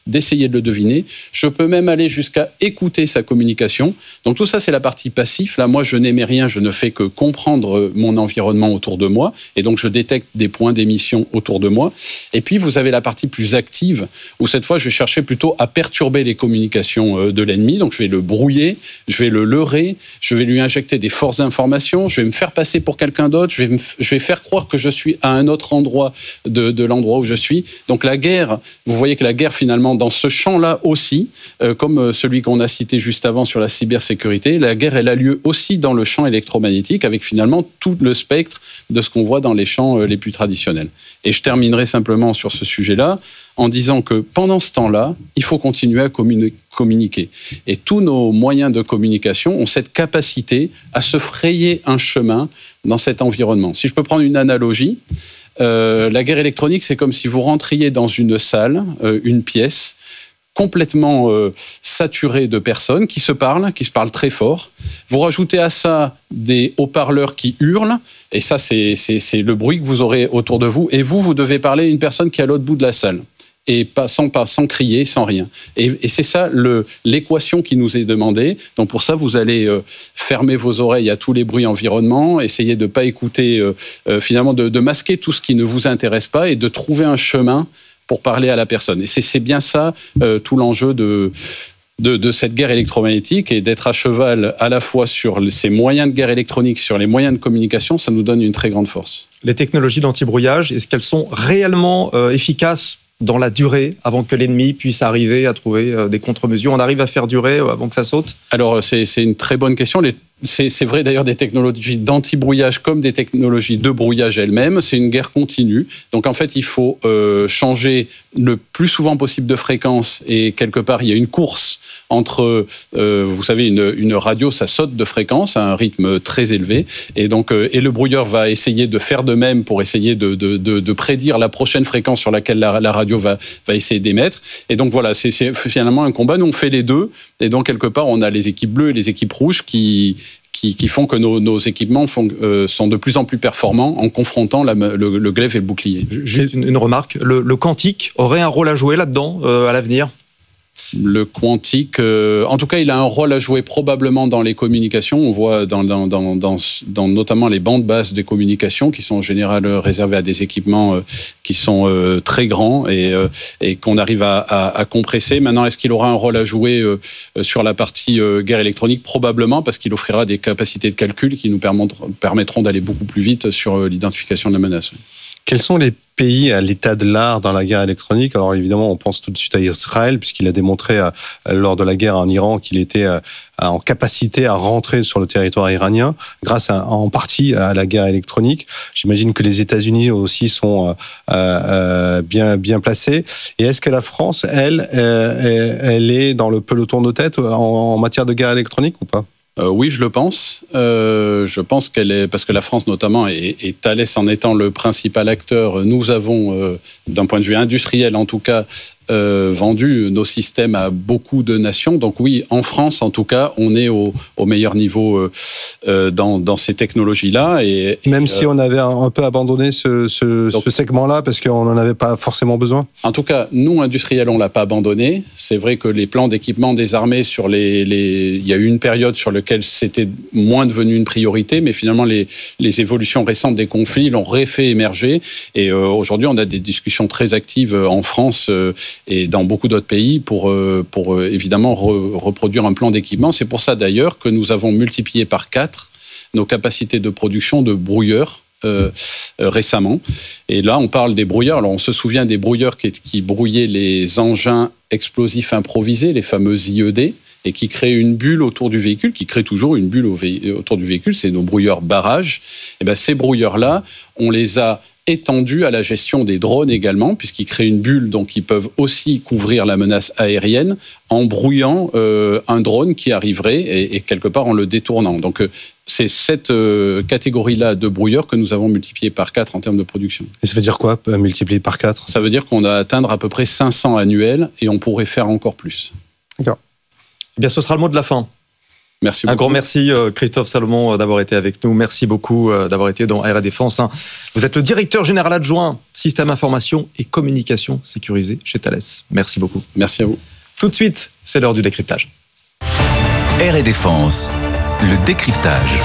d'essayer de le deviner. Je peux même aller jusqu'à écouter sa communication. Donc tout ça, c'est la partie passive. Là, moi, je n'émets rien, je ne fais que comprendre mon environnement autour de moi. Et donc, je détecte des points d'émission autour de moi. Et puis, vous avez la partie plus active, où cette fois, je vais chercher plutôt à perturber les communications de l'ennemi. Donc, je vais le brouiller, je vais le leurrer, je vais lui injecter des fausses informations, je vais me faire passer pour quelqu'un d'autre, je vais faire croire que je suis à un autre endroit de l'endroit où je suis. Donc, la guerre, vous voyez que la guerre, finalement, dans ce champ-là aussi, comme celui qu'on a cité juste avant sur la cybersécurité, la guerre, elle a lieu aussi dans le champ électromagnétique, avec finalement tout le spectre de ce qu'on voit dans les champs les plus traditionnels. Et je terminerai simplement sur ce sujet-là en disant que pendant ce temps-là, il faut continuer à communiquer. Et tous nos moyens de communication ont cette capacité à se frayer un chemin dans cet environnement. Si je peux prendre une analogie, la guerre électronique, c'est comme si vous rentriez dans une salle, une pièce, complètement saturée de personnes qui se parlent très fort. Vous rajoutez à ça des haut-parleurs qui hurlent, et ça, c'est le bruit que vous aurez autour de vous. Et vous devez parler à une personne qui est à l'autre bout de la salle. Et sans crier, sans rien. Et c'est ça l'équation qui nous est demandée. Donc pour ça, vous allez fermer vos oreilles à tous les bruits environnements, essayer de ne pas écouter, finalement de masquer tout ce qui ne vous intéresse pas et de trouver un chemin pour parler à la personne. Et c'est bien ça, tout l'enjeu de cette guerre électromagnétique, et d'être à cheval à la fois sur ces moyens de guerre électronique, sur les moyens de communication, ça nous donne une très grande force. Les technologies d'anti-brouillage, est-ce qu'elles sont réellement efficaces dans la durée, avant que l'ennemi puisse arriver à trouver des contre-mesures? On arrive à faire durer avant que ça saute? Alors, c'est une très bonne question. C'est vrai d'ailleurs des technologies d'anti-brouillage comme des technologies de brouillage elles-mêmes. C'est une guerre continue. Donc en fait, il faut changer le plus souvent possible de fréquence. Et quelque part, il y a une course entre, vous savez, une radio, ça saute de fréquence à un rythme très élevé. Et donc, et le brouilleur va essayer de faire de même pour essayer de prédire la prochaine fréquence sur laquelle la radio va essayer d'émettre. Et donc voilà, c'est finalement un combat. Nous, on fait les deux. Et donc, quelque part, on a les équipes bleues et les équipes rouges qui font que nos équipements sont de plus en plus performants en confrontant le glaive et le bouclier. Juste une remarque, le quantique aurait un rôle à jouer là-dedans à l'avenir ? Le quantique, en tout cas, il a un rôle à jouer probablement dans les communications. On voit dans notamment les bandes basses des communications qui sont en général réservées à des équipements qui sont très grands et qu'on arrive à compresser. Maintenant, est-ce qu'il aura un rôle à jouer sur la partie guerre électronique? Probablement, parce qu'il offrira des capacités de calcul qui nous permettront d'aller beaucoup plus vite sur l'identification de la menace. Quels sont les pays à l'état de l'art dans la guerre électronique? Alors évidemment, on pense tout de suite à Israël, puisqu'il a démontré lors de la guerre en Iran qu'il était en capacité à rentrer sur le territoire iranien, grâce en partie à la guerre électronique. J'imagine que les États-Unis aussi sont bien placés. Et est-ce que la France, elle est dans le peloton de tête en matière de guerre électronique ou pas? Oui, je le pense. Je pense qu'elle est, parce que la France notamment, et Thales en étant le principal acteur, nous avons, d'un point de vue industriel en tout cas, vendu nos systèmes à beaucoup de nations. Donc oui, en France, en tout cas, on est au meilleur niveau dans ces technologies-là. Et même si on avait un peu abandonné ce segment-là, parce qu'on n'en avait pas forcément besoin. En tout cas, nous, industriels, on ne l'a pas abandonné. C'est vrai que les plans d'équipement des armées, il y a eu une période sur laquelle c'était moins devenu une priorité, mais finalement, les évolutions récentes des conflits l'ont refait émerger. Et aujourd'hui, on a des discussions très actives en France et dans beaucoup d'autres pays pour évidemment reproduire un plan d'équipement. C'est pour ça d'ailleurs que nous avons multiplié par 4 nos capacités de production de brouilleurs récemment. Et là, on parle des brouilleurs. Alors, on se souvient des brouilleurs qui brouillaient les engins explosifs improvisés, les fameux IED, et qui créent une bulle autour du véhicule, qui créent toujours une bulle autour du véhicule. C'est nos brouilleurs barrages. Et bien, ces brouilleurs-là, on les a étendu à la gestion des drones également, puisqu'ils créent une bulle, donc ils peuvent aussi couvrir la menace aérienne en brouillant un drone qui arriverait et quelque part en le détournant. Donc c'est cette catégorie-là de brouilleurs que nous avons multiplié par 4 en termes de production. Et ça veut dire quoi, multiplier par 4 ? Ça veut dire qu'on va atteindre à peu près 500 annuels et on pourrait faire encore plus. D'accord. Eh bien, ce sera le mot de la fin. Merci beaucoup. Un grand merci Christophe Salomon d'avoir été avec nous. Merci beaucoup d'avoir été dans Air et Défense. Vous êtes le directeur général adjoint Système Information et Communication sécurisée chez Thales. Merci beaucoup. Merci à vous. Tout de suite, c'est l'heure du décryptage. Air et Défense, le décryptage.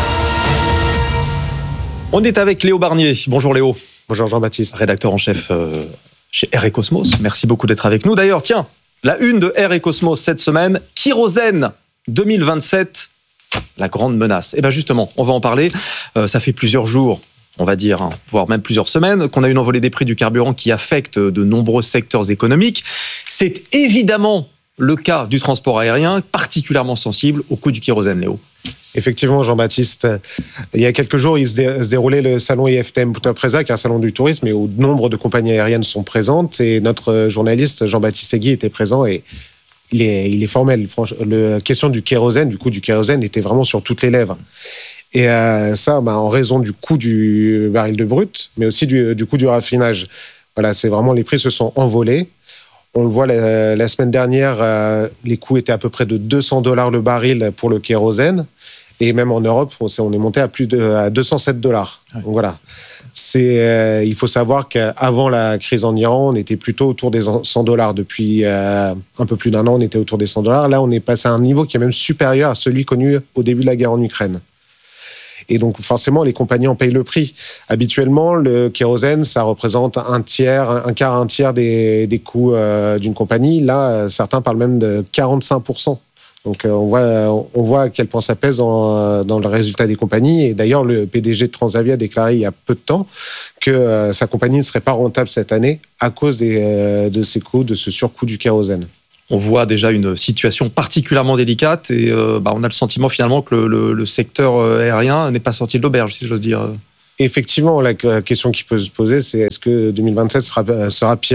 On est avec Léo Barnier. Bonjour Léo. Bonjour Jean-Baptiste. Rédacteur en chef chez Air et Cosmos. Merci beaucoup d'être avec nous. D'ailleurs, tiens, la une de Air et Cosmos cette semaine, Kérosène 2027, la grande menace. Et bien justement, on va en parler. Ça fait plusieurs jours, on va dire, voire même plusieurs semaines, qu'on a une envolée des prix du carburant qui affecte de nombreux secteurs économiques. C'est évidemment le cas du transport aérien, particulièrement sensible au coût du kérosène, Léo. Effectivement, Jean-Baptiste, il y a quelques jours, il se déroulait le salon IFTM Punta Presa, qui est un salon du tourisme, et où nombre de compagnies aériennes sont présentes. Et notre journaliste, Jean-Baptiste Segui, était présent et il est formel. La question du kérosène, du coût du kérosène, était vraiment sur toutes les lèvres. Et ça, en raison du coût du baril de brut, mais aussi du coût du raffinage. Voilà, c'est vraiment, les prix se sont envolés. On le voit la semaine dernière, les coûts étaient à peu près de $200 le baril pour le kérosène. Et même en Europe, on est monté à à $207. Donc voilà. Il faut savoir qu'avant la crise en Iran, on était plutôt autour des $100. Depuis un peu plus d'un an, on était autour des $100. Là, on est passé à un niveau qui est même supérieur à celui connu au début de la guerre en Ukraine. Et donc, forcément, les compagnies en payent le prix. Habituellement, le kérosène, ça représente un tiers des coûts d'une compagnie. Là, certains parlent même de 45%. Donc, on voit à quel point ça pèse dans le résultat des compagnies. Et d'ailleurs, le PDG de Transavia a déclaré il y a peu de temps que sa compagnie ne serait pas rentable cette année à cause de ces coûts, de ce surcoût du kérosène. On voit déjà une situation particulièrement délicate et on a le sentiment finalement que le secteur aérien n'est pas sorti de l'auberge, si j'ose dire. Effectivement, la question qui peut se poser, c'est est-ce que 2027 sera pire ?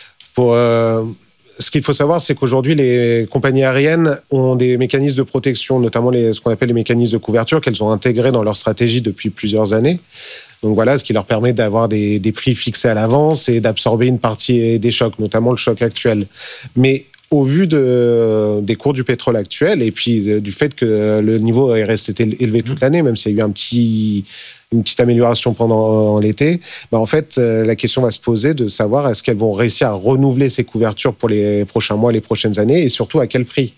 Ce qu'il faut savoir, c'est qu'aujourd'hui, les compagnies aériennes ont des mécanismes de protection, notamment ce qu'on appelle les mécanismes de couverture, qu'elles ont intégrés dans leur stratégie depuis plusieurs années. Donc voilà, ce qui leur permet d'avoir des prix fixés à l'avance et d'absorber une partie des chocs, notamment le choc actuel. Mais au vu des cours du pétrole actuel et puis du fait que le niveau est resté élevé toute l'année, même s'il y a eu une petite amélioration pendant l'été, en fait, la question va se poser de savoir est-ce qu'elles vont réussir à renouveler ces couvertures pour les prochains mois, les prochaines années, et surtout à quel prix.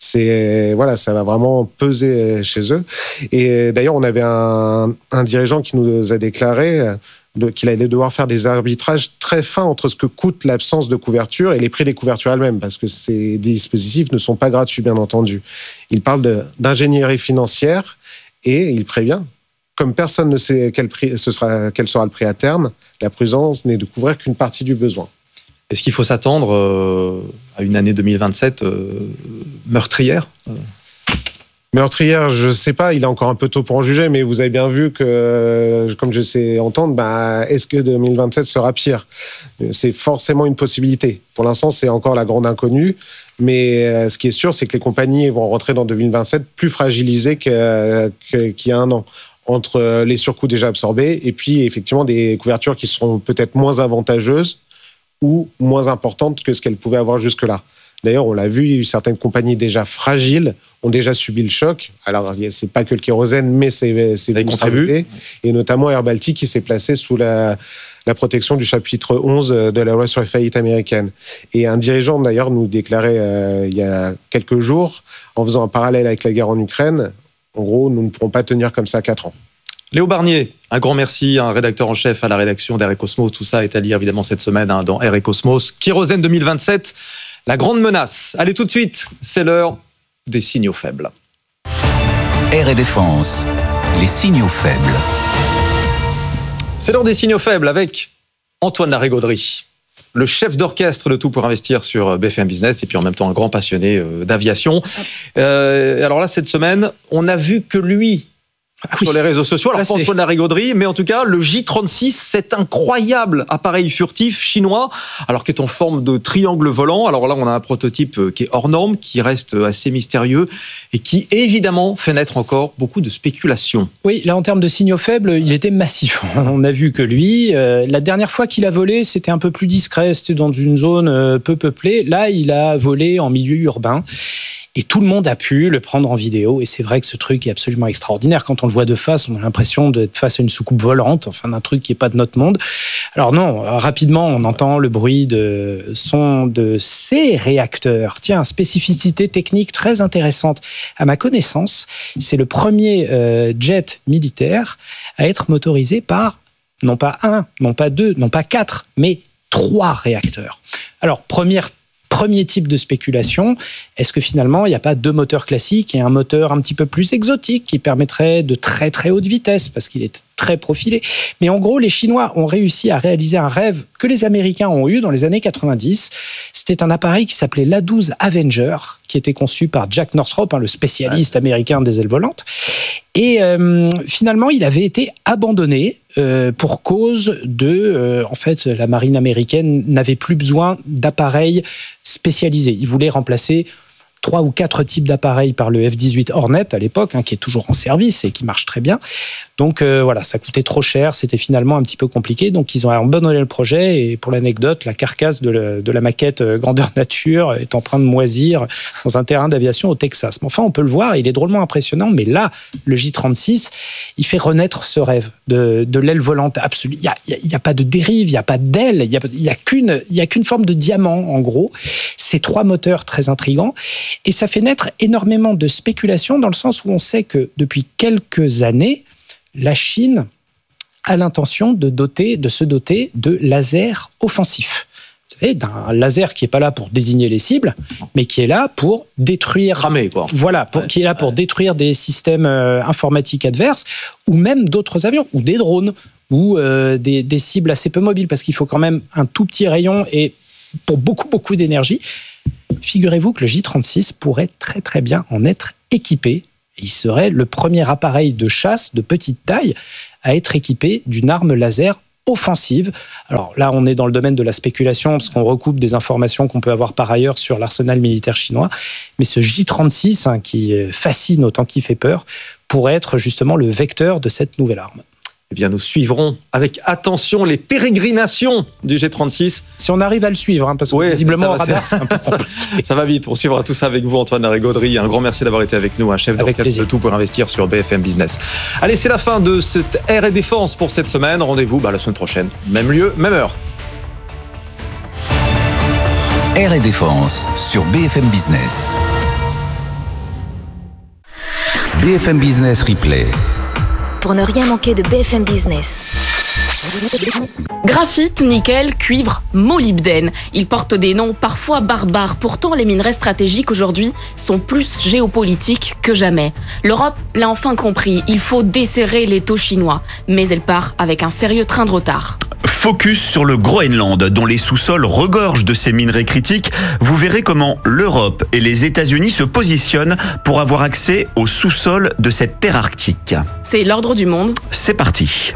Ça va vraiment peser chez eux. Et d'ailleurs, on avait un dirigeant qui nous a déclaré qu'il allait devoir faire des arbitrages très fins entre ce que coûte l'absence de couverture et les prix des couvertures elles-mêmes, parce que ces dispositifs ne sont pas gratuits, bien entendu. Il parle d'ingénierie financière et il prévient, comme personne ne sait quel sera le prix à terme, la prudence n'est de couvrir qu'une partie du besoin. Est-ce qu'il faut s'attendre à une année 2027 meurtrière ? Meurtrière, je ne sais pas, il est encore un peu tôt pour en juger, mais vous avez bien vu que, comme je sais entendre, est-ce que 2027 sera pire ? C'est forcément une possibilité. Pour l'instant, c'est encore la grande inconnue, mais ce qui est sûr, c'est que les compagnies vont rentrer dans 2027 plus fragilisées qu'il y a un an, entre les surcoûts déjà absorbés et puis effectivement des couvertures qui seront peut-être moins avantageuses ou moins importantes que ce qu'elles pouvaient avoir jusque-là. D'ailleurs, on l'a vu, certaines compagnies déjà fragiles ont déjà subi le choc. Alors, c'est pas que le kérosène, mais c'est contribué. Et notamment Air Baltic qui s'est placé sous la protection du chapitre 11 de la loi sur les faillites américaines. Et un dirigeant, d'ailleurs, nous déclarait il y a quelques jours, en faisant un parallèle avec la guerre en Ukraine, en gros, nous ne pourrons pas tenir comme ça 4 ans. Léo Barnier, un grand merci, un rédacteur en chef à la rédaction d'Air et Cosmos. Tout ça est à lire évidemment cette semaine dans Air et Cosmos. Kérosène 2027, la grande menace. Allez tout de suite, c'est l'heure des signaux faibles. Air et Défense, les signaux faibles. C'est l'heure des signaux faibles avec Antoine Larigauderie, le chef d'orchestre de Tout pour investir sur BFM Business et puis en même temps un grand passionné d'aviation. Alors là, cette semaine, on a vu que lui... sur les réseaux sociaux, alors pas Antoine Larigauderie, mais en tout cas, le J36, cet incroyable appareil furtif chinois, alors qui est en forme de triangle volant. Alors là, on a un prototype qui est hors norme, qui reste assez mystérieux et qui, évidemment, fait naître encore beaucoup de spéculations. Oui, là, en termes de signaux faibles, il était massif. On a vu que lui, la dernière fois qu'il a volé, c'était un peu plus discret, c'était dans une zone peu peuplée. Là, il a volé en milieu urbain. Et tout le monde a pu le prendre en vidéo. Et c'est vrai que ce truc est absolument extraordinaire. Quand on le voit de face, on a l'impression d'être face à une soucoupe volante, enfin d'un truc qui n'est pas de notre monde. Alors non, rapidement, on entend le bruit de son de ces réacteurs. Tiens, spécificité technique très intéressante. À ma connaissance, c'est le premier jet militaire à être motorisé par non pas 1, non pas 2, non pas 4, mais 3 réacteurs. Alors, premier type de spéculation, est-ce que finalement, il n'y a pas 2 moteurs classiques et un moteur un petit peu plus exotique qui permettrait de très très haute vitesse parce qu'il est très profilé. Mais en gros, les Chinois ont réussi à réaliser un rêve que les Américains ont eu dans les années 90. C'était un appareil qui s'appelait l'A-12 Avenger, qui était conçu par Jack Northrop, le spécialiste américain des ailes volantes. Et finalement, il avait été abandonné pour cause de... en fait, la marine américaine n'avait plus besoin d'appareils spécialisés. Ils voulaient remplacer 3 ou 4 types d'appareils par le F-18 Hornet à l'époque, qui est toujours en service et qui marche très bien. Donc voilà, ça coûtait trop cher, c'était finalement un petit peu compliqué. Donc ils ont abandonné le projet et pour l'anecdote, la carcasse de la maquette grandeur nature est en train de moisir dans un terrain d'aviation au Texas. Mais enfin, on peut le voir, il est drôlement impressionnant. Mais là, le J-36, il fait renaître ce rêve de l'aile volante absolue. Il n'y a pas de dérive, il n'y a pas d'aile, il n'y a qu'une forme de diamant, en gros. C'est 3 moteurs très intrigants. Et ça fait naître énormément de spéculations dans le sens où on sait que depuis quelques années, la Chine a l'intention de se doter de lasers offensifs. Vous savez, d'un laser qui n'est pas là pour désigner les cibles, mais qui est là pour détruire... Ramer, quoi. Voilà, qui est là pour détruire des systèmes informatiques adverses, ou même d'autres avions, ou des drones, ou des cibles assez peu mobiles, parce qu'il faut quand même un tout petit rayon et pour beaucoup, beaucoup d'énergie. Figurez-vous que le J-36 pourrait très, très bien en être équipé. Il serait le premier appareil de chasse de petite taille à être équipé d'une arme laser offensive. Alors là, on est dans le domaine de la spéculation parce qu'on recoupe des informations qu'on peut avoir par ailleurs sur l'arsenal militaire chinois. Mais ce J-36, qui fascine autant qu'il fait peur, pourrait être justement le vecteur de cette nouvelle arme. Eh bien, nous suivrons avec attention les pérégrinations du G36. Si on arrive à le suivre, parce que visiblement, au radar, c'est un peu compliqué. Ça va vite. On suivra tout ça avec vous, Antoine Larrey-Gaudry. Un grand merci d'avoir été avec nous, un chef d'orchestre de Tout pour investir sur BFM Business. Allez, c'est la fin de cette Air et Défense pour cette semaine. Rendez-vous la semaine prochaine. Même lieu, même heure. Air et Défense sur BFM Business. BFM Business Replay. Pour ne rien manquer de BFM Business. Graphite, nickel, cuivre, molybdène. Ils portent des noms parfois barbares. Pourtant, les minerais stratégiques aujourd'hui sont plus géopolitiques que jamais. L'Europe l'a enfin compris. Il faut desserrer l'étau chinois. Mais elle part avec un sérieux train de retard. Focus sur le Groenland, dont les sous-sols regorgent de ces minerais critiques. Vous verrez comment l'Europe et les États-Unis se positionnent pour avoir accès au sous-sol de cette terre arctique. C'est l'ordre du monde. C'est parti.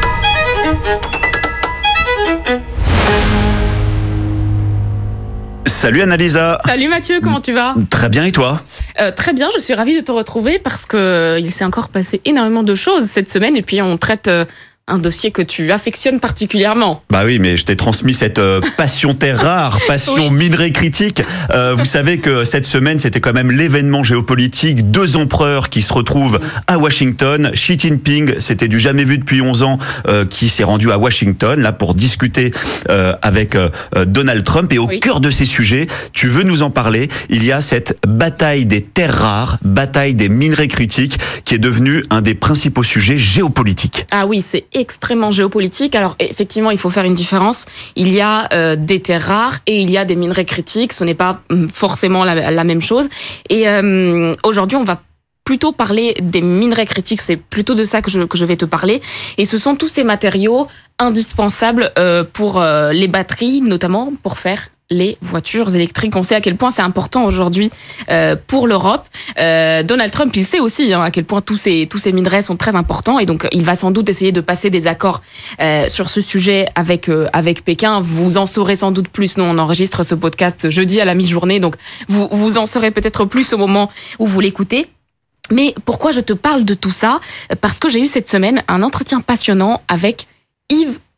Salut Annalisa. Salut Mathieu, comment tu vas ? Très bien, et toi ? Très bien, je suis ravie de te retrouver parce qu'il s'est encore passé énormément de choses cette semaine et puis on traite un dossier que tu affectionnes particulièrement. Bah oui, mais je t'ai transmis cette passion terre rare, passion minerais critique. Vous savez que cette semaine, c'était quand même l'événement géopolitique. 2 empereurs qui se retrouvent à Washington. Xi Jinping, c'était du jamais vu depuis 11 ans, qui s'est rendu à Washington là pour discuter avec Donald Trump. Et au cœur de ces sujets, tu veux nous en parler, il y a cette bataille des terres rares, bataille des minerais critiques, qui est devenue un des principaux sujets géopolitiques. Ah oui, c'est extrêmement géopolitique. Alors effectivement, il faut faire une différence. Il y a des terres rares et il y a des minerais critiques. Ce n'est pas forcément la même chose. Et aujourd'hui, on va plutôt parler des minerais critiques. C'est plutôt de ça que je vais te parler. Et ce sont tous ces matériaux indispensables pour les batteries, notamment pour faire les voitures électriques. On sait à quel point c'est important aujourd'hui pour l'Europe. Donald Trump, il sait aussi à quel point tous ces minerais sont très importants et donc il va sans doute essayer de passer des accords sur ce sujet avec Pékin. Vous en saurez sans doute plus. Nous, on enregistre ce podcast jeudi à la mi-journée, donc vous en saurez peut-être plus au moment où vous l'écoutez. Mais pourquoi je te parle de tout ça ? Parce que j'ai eu cette semaine un entretien passionnant avec Yves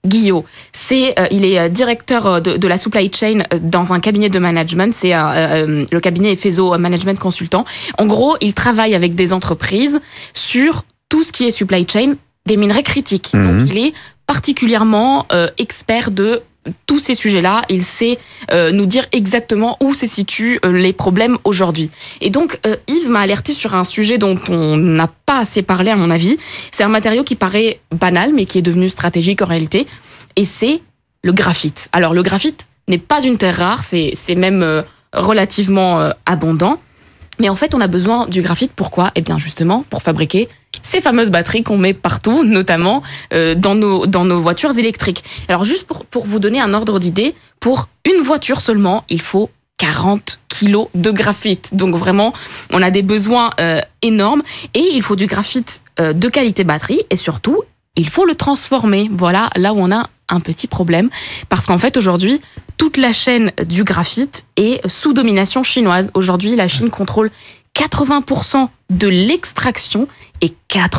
Guillot. Il est directeur de la supply chain dans un cabinet de management. Le cabinet Efeso Management Consultant. En gros, il travaille avec des entreprises sur tout ce qui est supply chain des minerais critiques. Donc, il est particulièrement expert de tous ces sujets-là. Il sait nous dire exactement où se situent les problèmes aujourd'hui. Et donc, Yves m'a alerté sur un sujet dont on n'a pas assez parlé, à mon avis. C'est un matériau qui paraît banal, mais qui est devenu stratégique en réalité. Et c'est le graphite. Alors, le graphite n'est pas une terre rare, c'est même relativement abondant. Mais en fait, on a besoin du graphite. Pourquoi ? Eh bien, justement, pour fabriquer ces fameuses batteries qu'on met partout, notamment dans nos voitures électriques. Alors, juste pour vous donner un ordre d'idée, pour une voiture seulement, il faut 40 kilos de graphite. Donc, vraiment, on a des besoins énormes. Et il faut du graphite de qualité batterie. Et surtout, il faut le transformer. Voilà, là où on a un petit problème. Parce qu'en fait, aujourd'hui, toute la chaîne du graphite est sous domination chinoise. Aujourd'hui, la Chine contrôle 80% de l'extraction et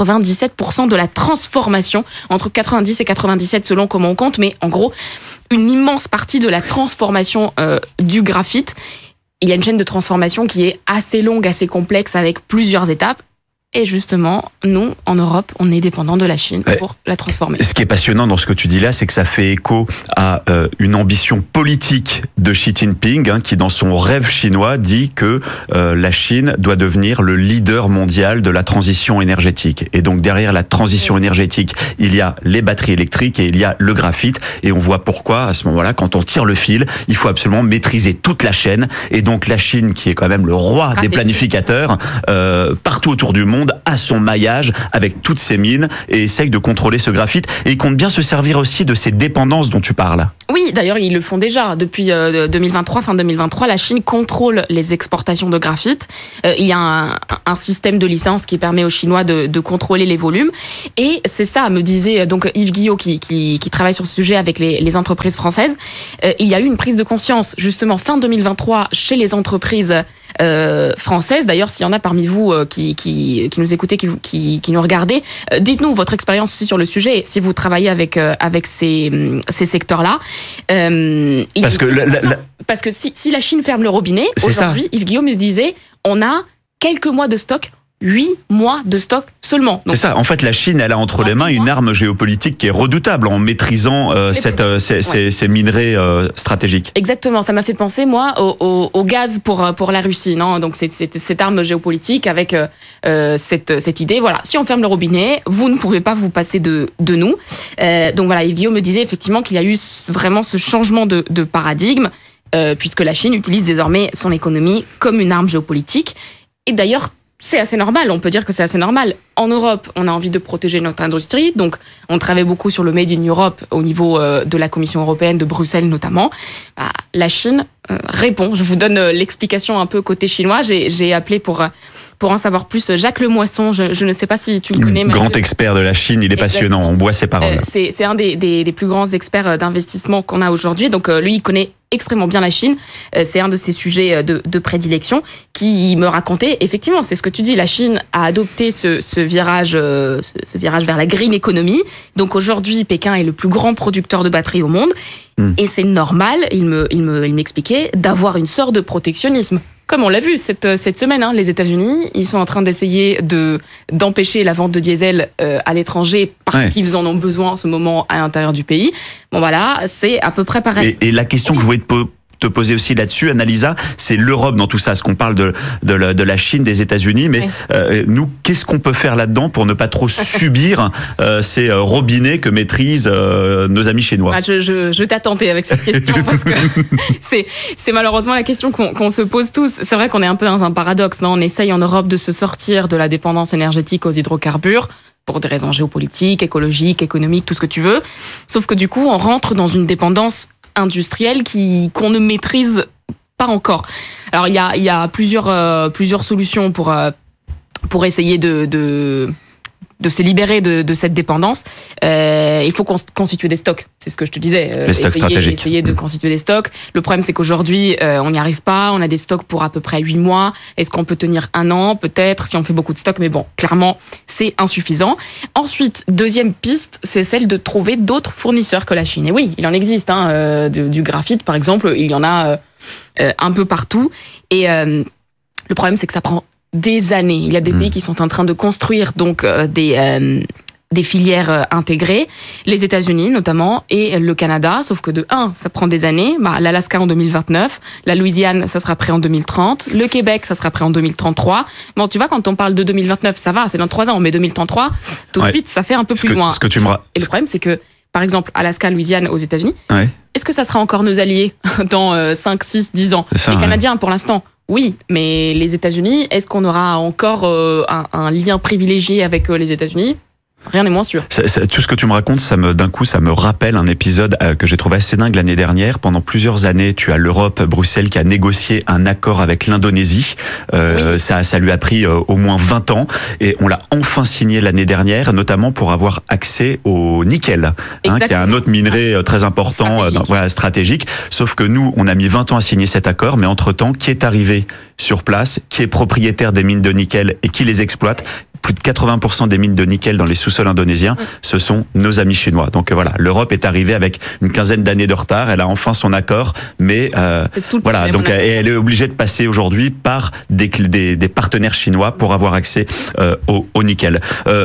97% de la transformation, entre 90 et 97 selon comment on compte, mais en gros, une immense partie de la transformation du graphite. Il y a une chaîne de transformation qui est assez longue, assez complexe, avec plusieurs étapes. Et justement, nous, en Europe, on est dépendant de la Chine pour la transformer. Ce qui est passionnant dans ce que tu dis là, c'est que ça fait écho à une ambition politique de Xi Jinping, qui dans son rêve chinois dit que la Chine doit devenir le leader mondial de la transition énergétique. Et donc derrière la transition énergétique, il y a les batteries électriques et il y a le graphite. Et on voit pourquoi, à ce moment-là, quand on tire le fil, il faut absolument maîtriser toute la chaîne. Et donc la Chine, qui est quand même le roi des planificateurs, partout autour du monde, à son maillage avec toutes ses mines et essaye de contrôler ce graphite. Et il compte bien se servir aussi de ces dépendances dont tu parles. Oui, d'ailleurs, ils le font déjà. Depuis 2023, fin 2023, la Chine contrôle les exportations de graphite. Il y a un système de licence qui permet aux Chinois de contrôler les volumes. Et c'est ça, me disait donc Yves Guillot, qui travaille sur ce sujet avec les entreprises françaises. Il y a eu une prise de conscience, justement, fin 2023, chez les entreprises françaises. D'ailleurs, s'il y en a parmi vous qui nous écoutez, qui nous regardez, dites-nous votre expérience aussi sur le sujet, si vous travaillez avec ces secteurs-là. Parce que si la Chine ferme le robinet, aujourd'hui, Yves Guillaume me disait, on a quelques mois de stock, 8 mois de stock seulement. Donc, c'est ça. En fait, la Chine, elle a entre les mains une arme géopolitique qui est redoutable en maîtrisant ces minerais stratégiques. Exactement. Ça m'a fait penser, moi, au gaz pour la Russie. Non, donc, c'est cette arme géopolitique avec cette idée. Voilà, si on ferme le robinet, vous ne pouvez pas vous passer de nous. Donc, voilà, Yves Guillaume me disait effectivement qu'il y a eu vraiment ce changement de paradigme, puisque la Chine utilise désormais son économie comme une arme géopolitique. Et d'ailleurs, c'est assez normal, on peut dire que c'est assez normal. En Europe, on a envie de protéger notre industrie, donc on travaille beaucoup sur le Made in Europe au niveau de la Commission européenne, de Bruxelles notamment. La Chine répond. Je vous donne l'explication un peu côté chinois. J'ai appelé pour en savoir plus Jacques Lemoisson, je ne sais pas si tu le connais. Grand expert de la Chine, il est passionnant, on boit ses paroles. C'est un des plus grands experts d'investissement qu'on a aujourd'hui, donc lui, il connaît extrêmement bien la Chine, c'est un de ses sujets de prédilection, qui me racontait, effectivement, c'est ce que tu dis, la Chine a adopté ce virage vers la green economy, donc aujourd'hui, Pékin est le plus grand producteur de batteries au monde, et c'est normal, il m'expliquait, d'avoir une sorte de protectionnisme. Comme on l'a vu cette semaine, les États-Unis, ils sont en train d'essayer d'empêcher la vente de diesel à l'étranger parce qu'ils en ont besoin en ce moment à l'intérieur du pays. Bon voilà, c'est à peu près pareil. Et la question que je voulais te poser aussi là-dessus, Annalisa, c'est l'Europe dans tout ça. Parce qu'on parle de la Chine, des États-Unis, mais nous, qu'est-ce qu'on peut faire là-dedans pour ne pas trop subir ces robinets que maîtrisent nos amis chinois? Je t'attendais avec cette question parce que c'est malheureusement la question qu'on se pose tous. C'est vrai qu'on est un peu dans un paradoxe. Non, on essaye en Europe de se sortir de la dépendance énergétique aux hydrocarbures pour des raisons géopolitiques, écologiques, économiques, tout ce que tu veux. Sauf que du coup, on rentre dans une dépendance industrielle qu'on ne maîtrise pas encore. Alors il y a plusieurs solutions pour essayer de de se libérer de cette dépendance, il faut constituer des stocks. C'est ce que je te disais. Les stocks stratégiques. Essayer de constituer des stocks. Le problème, c'est qu'aujourd'hui, on n'y arrive pas. On a des stocks pour à peu près 8 mois. Est-ce qu'on peut tenir 1 an? Peut-être, si on fait beaucoup de stocks. Mais bon, clairement, c'est insuffisant. Ensuite, deuxième piste, c'est celle de trouver d'autres fournisseurs que la Chine. Et oui, il en existe. Du graphite, par exemple, il y en a un peu partout. Et le problème, c'est que ça prend des années. Il y a des pays qui sont en train de construire donc des filières intégrées, les États-Unis notamment et le Canada, sauf que de 1, ça prend des années. L'Alaska en 2029, la Louisiane, ça sera prêt en 2030, le Québec, ça sera prêt en 2033. Bon, tu vois, quand on parle de 2029, ça va, c'est dans 3 ans, mais 2033, tout de suite, ça fait un peu plus loin. Et le problème, c'est que, par exemple, Alaska, Louisiane aux États-Unis, est-ce que ça sera encore nos alliés dans 5, 6, 10 ans? Les Canadiens, pour l'instant, oui, mais les États-Unis, est-ce qu'on aura encore un lien privilégié avec les États-Unis? Rien n'est moins sûr. Tout ce que tu me racontes, d'un coup, ça me rappelle un épisode que j'ai trouvé assez dingue l'année dernière. Pendant plusieurs années, tu as l'Europe, Bruxelles, qui a négocié un accord avec l'Indonésie. Ça lui a pris au moins 20 ans. Et on l'a enfin signé l'année dernière, notamment pour avoir accès au nickel, qui est un autre minerai très important, stratégique. Sauf que nous, on a mis 20 ans à signer cet accord, mais entre-temps, qui est arrivé sur place, qui est propriétaire des mines de nickel et qui les exploite? Plus de 80% des mines de nickel dans les sous-sols indonésiens, ce sont nos amis chinois. Donc voilà, l'Europe est arrivée avec une quinzaine d'années de retard. Elle a enfin son accord, mais voilà. Donc et elle est obligée de passer aujourd'hui par des partenaires chinois pour avoir accès au nickel.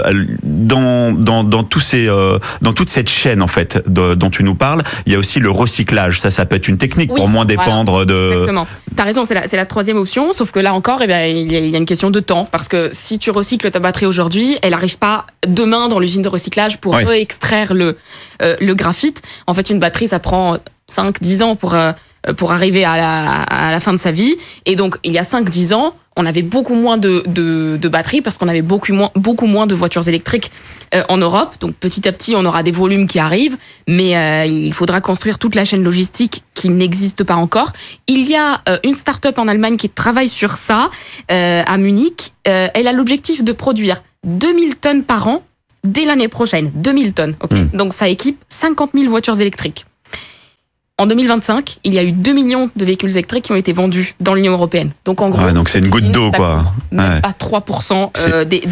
Dans toute cette chaîne en fait dont tu nous parles, il y a aussi le recyclage. Ça peut être une technique pour moins dépendre de. Exactement. T'as raison, c'est la troisième option. Sauf que là encore, il y a une question de temps, parce que si tu recycles ta batterie aujourd'hui, elle n'arrive pas demain dans l'usine de recyclage pour réextraire le graphite. En fait, une batterie, ça prend 5-10 ans pour arriver à la fin de sa vie. Et donc, il y a 5-10 ans, on avait beaucoup moins de batteries parce qu'on avait beaucoup moins de voitures électriques en Europe. Donc, petit à petit, on aura des volumes qui arrivent, mais il faudra construire toute la chaîne logistique qui n'existe pas encore. Il y a une start-up en Allemagne qui travaille sur ça, à Munich. Elle a l'objectif de produire 2000 tonnes par an dès l'année prochaine. 2000 tonnes. Donc, ça équipe 50 000 voitures électriques. En 2025, il y a eu 2 millions de véhicules électriques qui ont été vendus dans l'Union européenne. Donc en gros, donc c'est une goutte d'eau, quoi. Même pas 3% des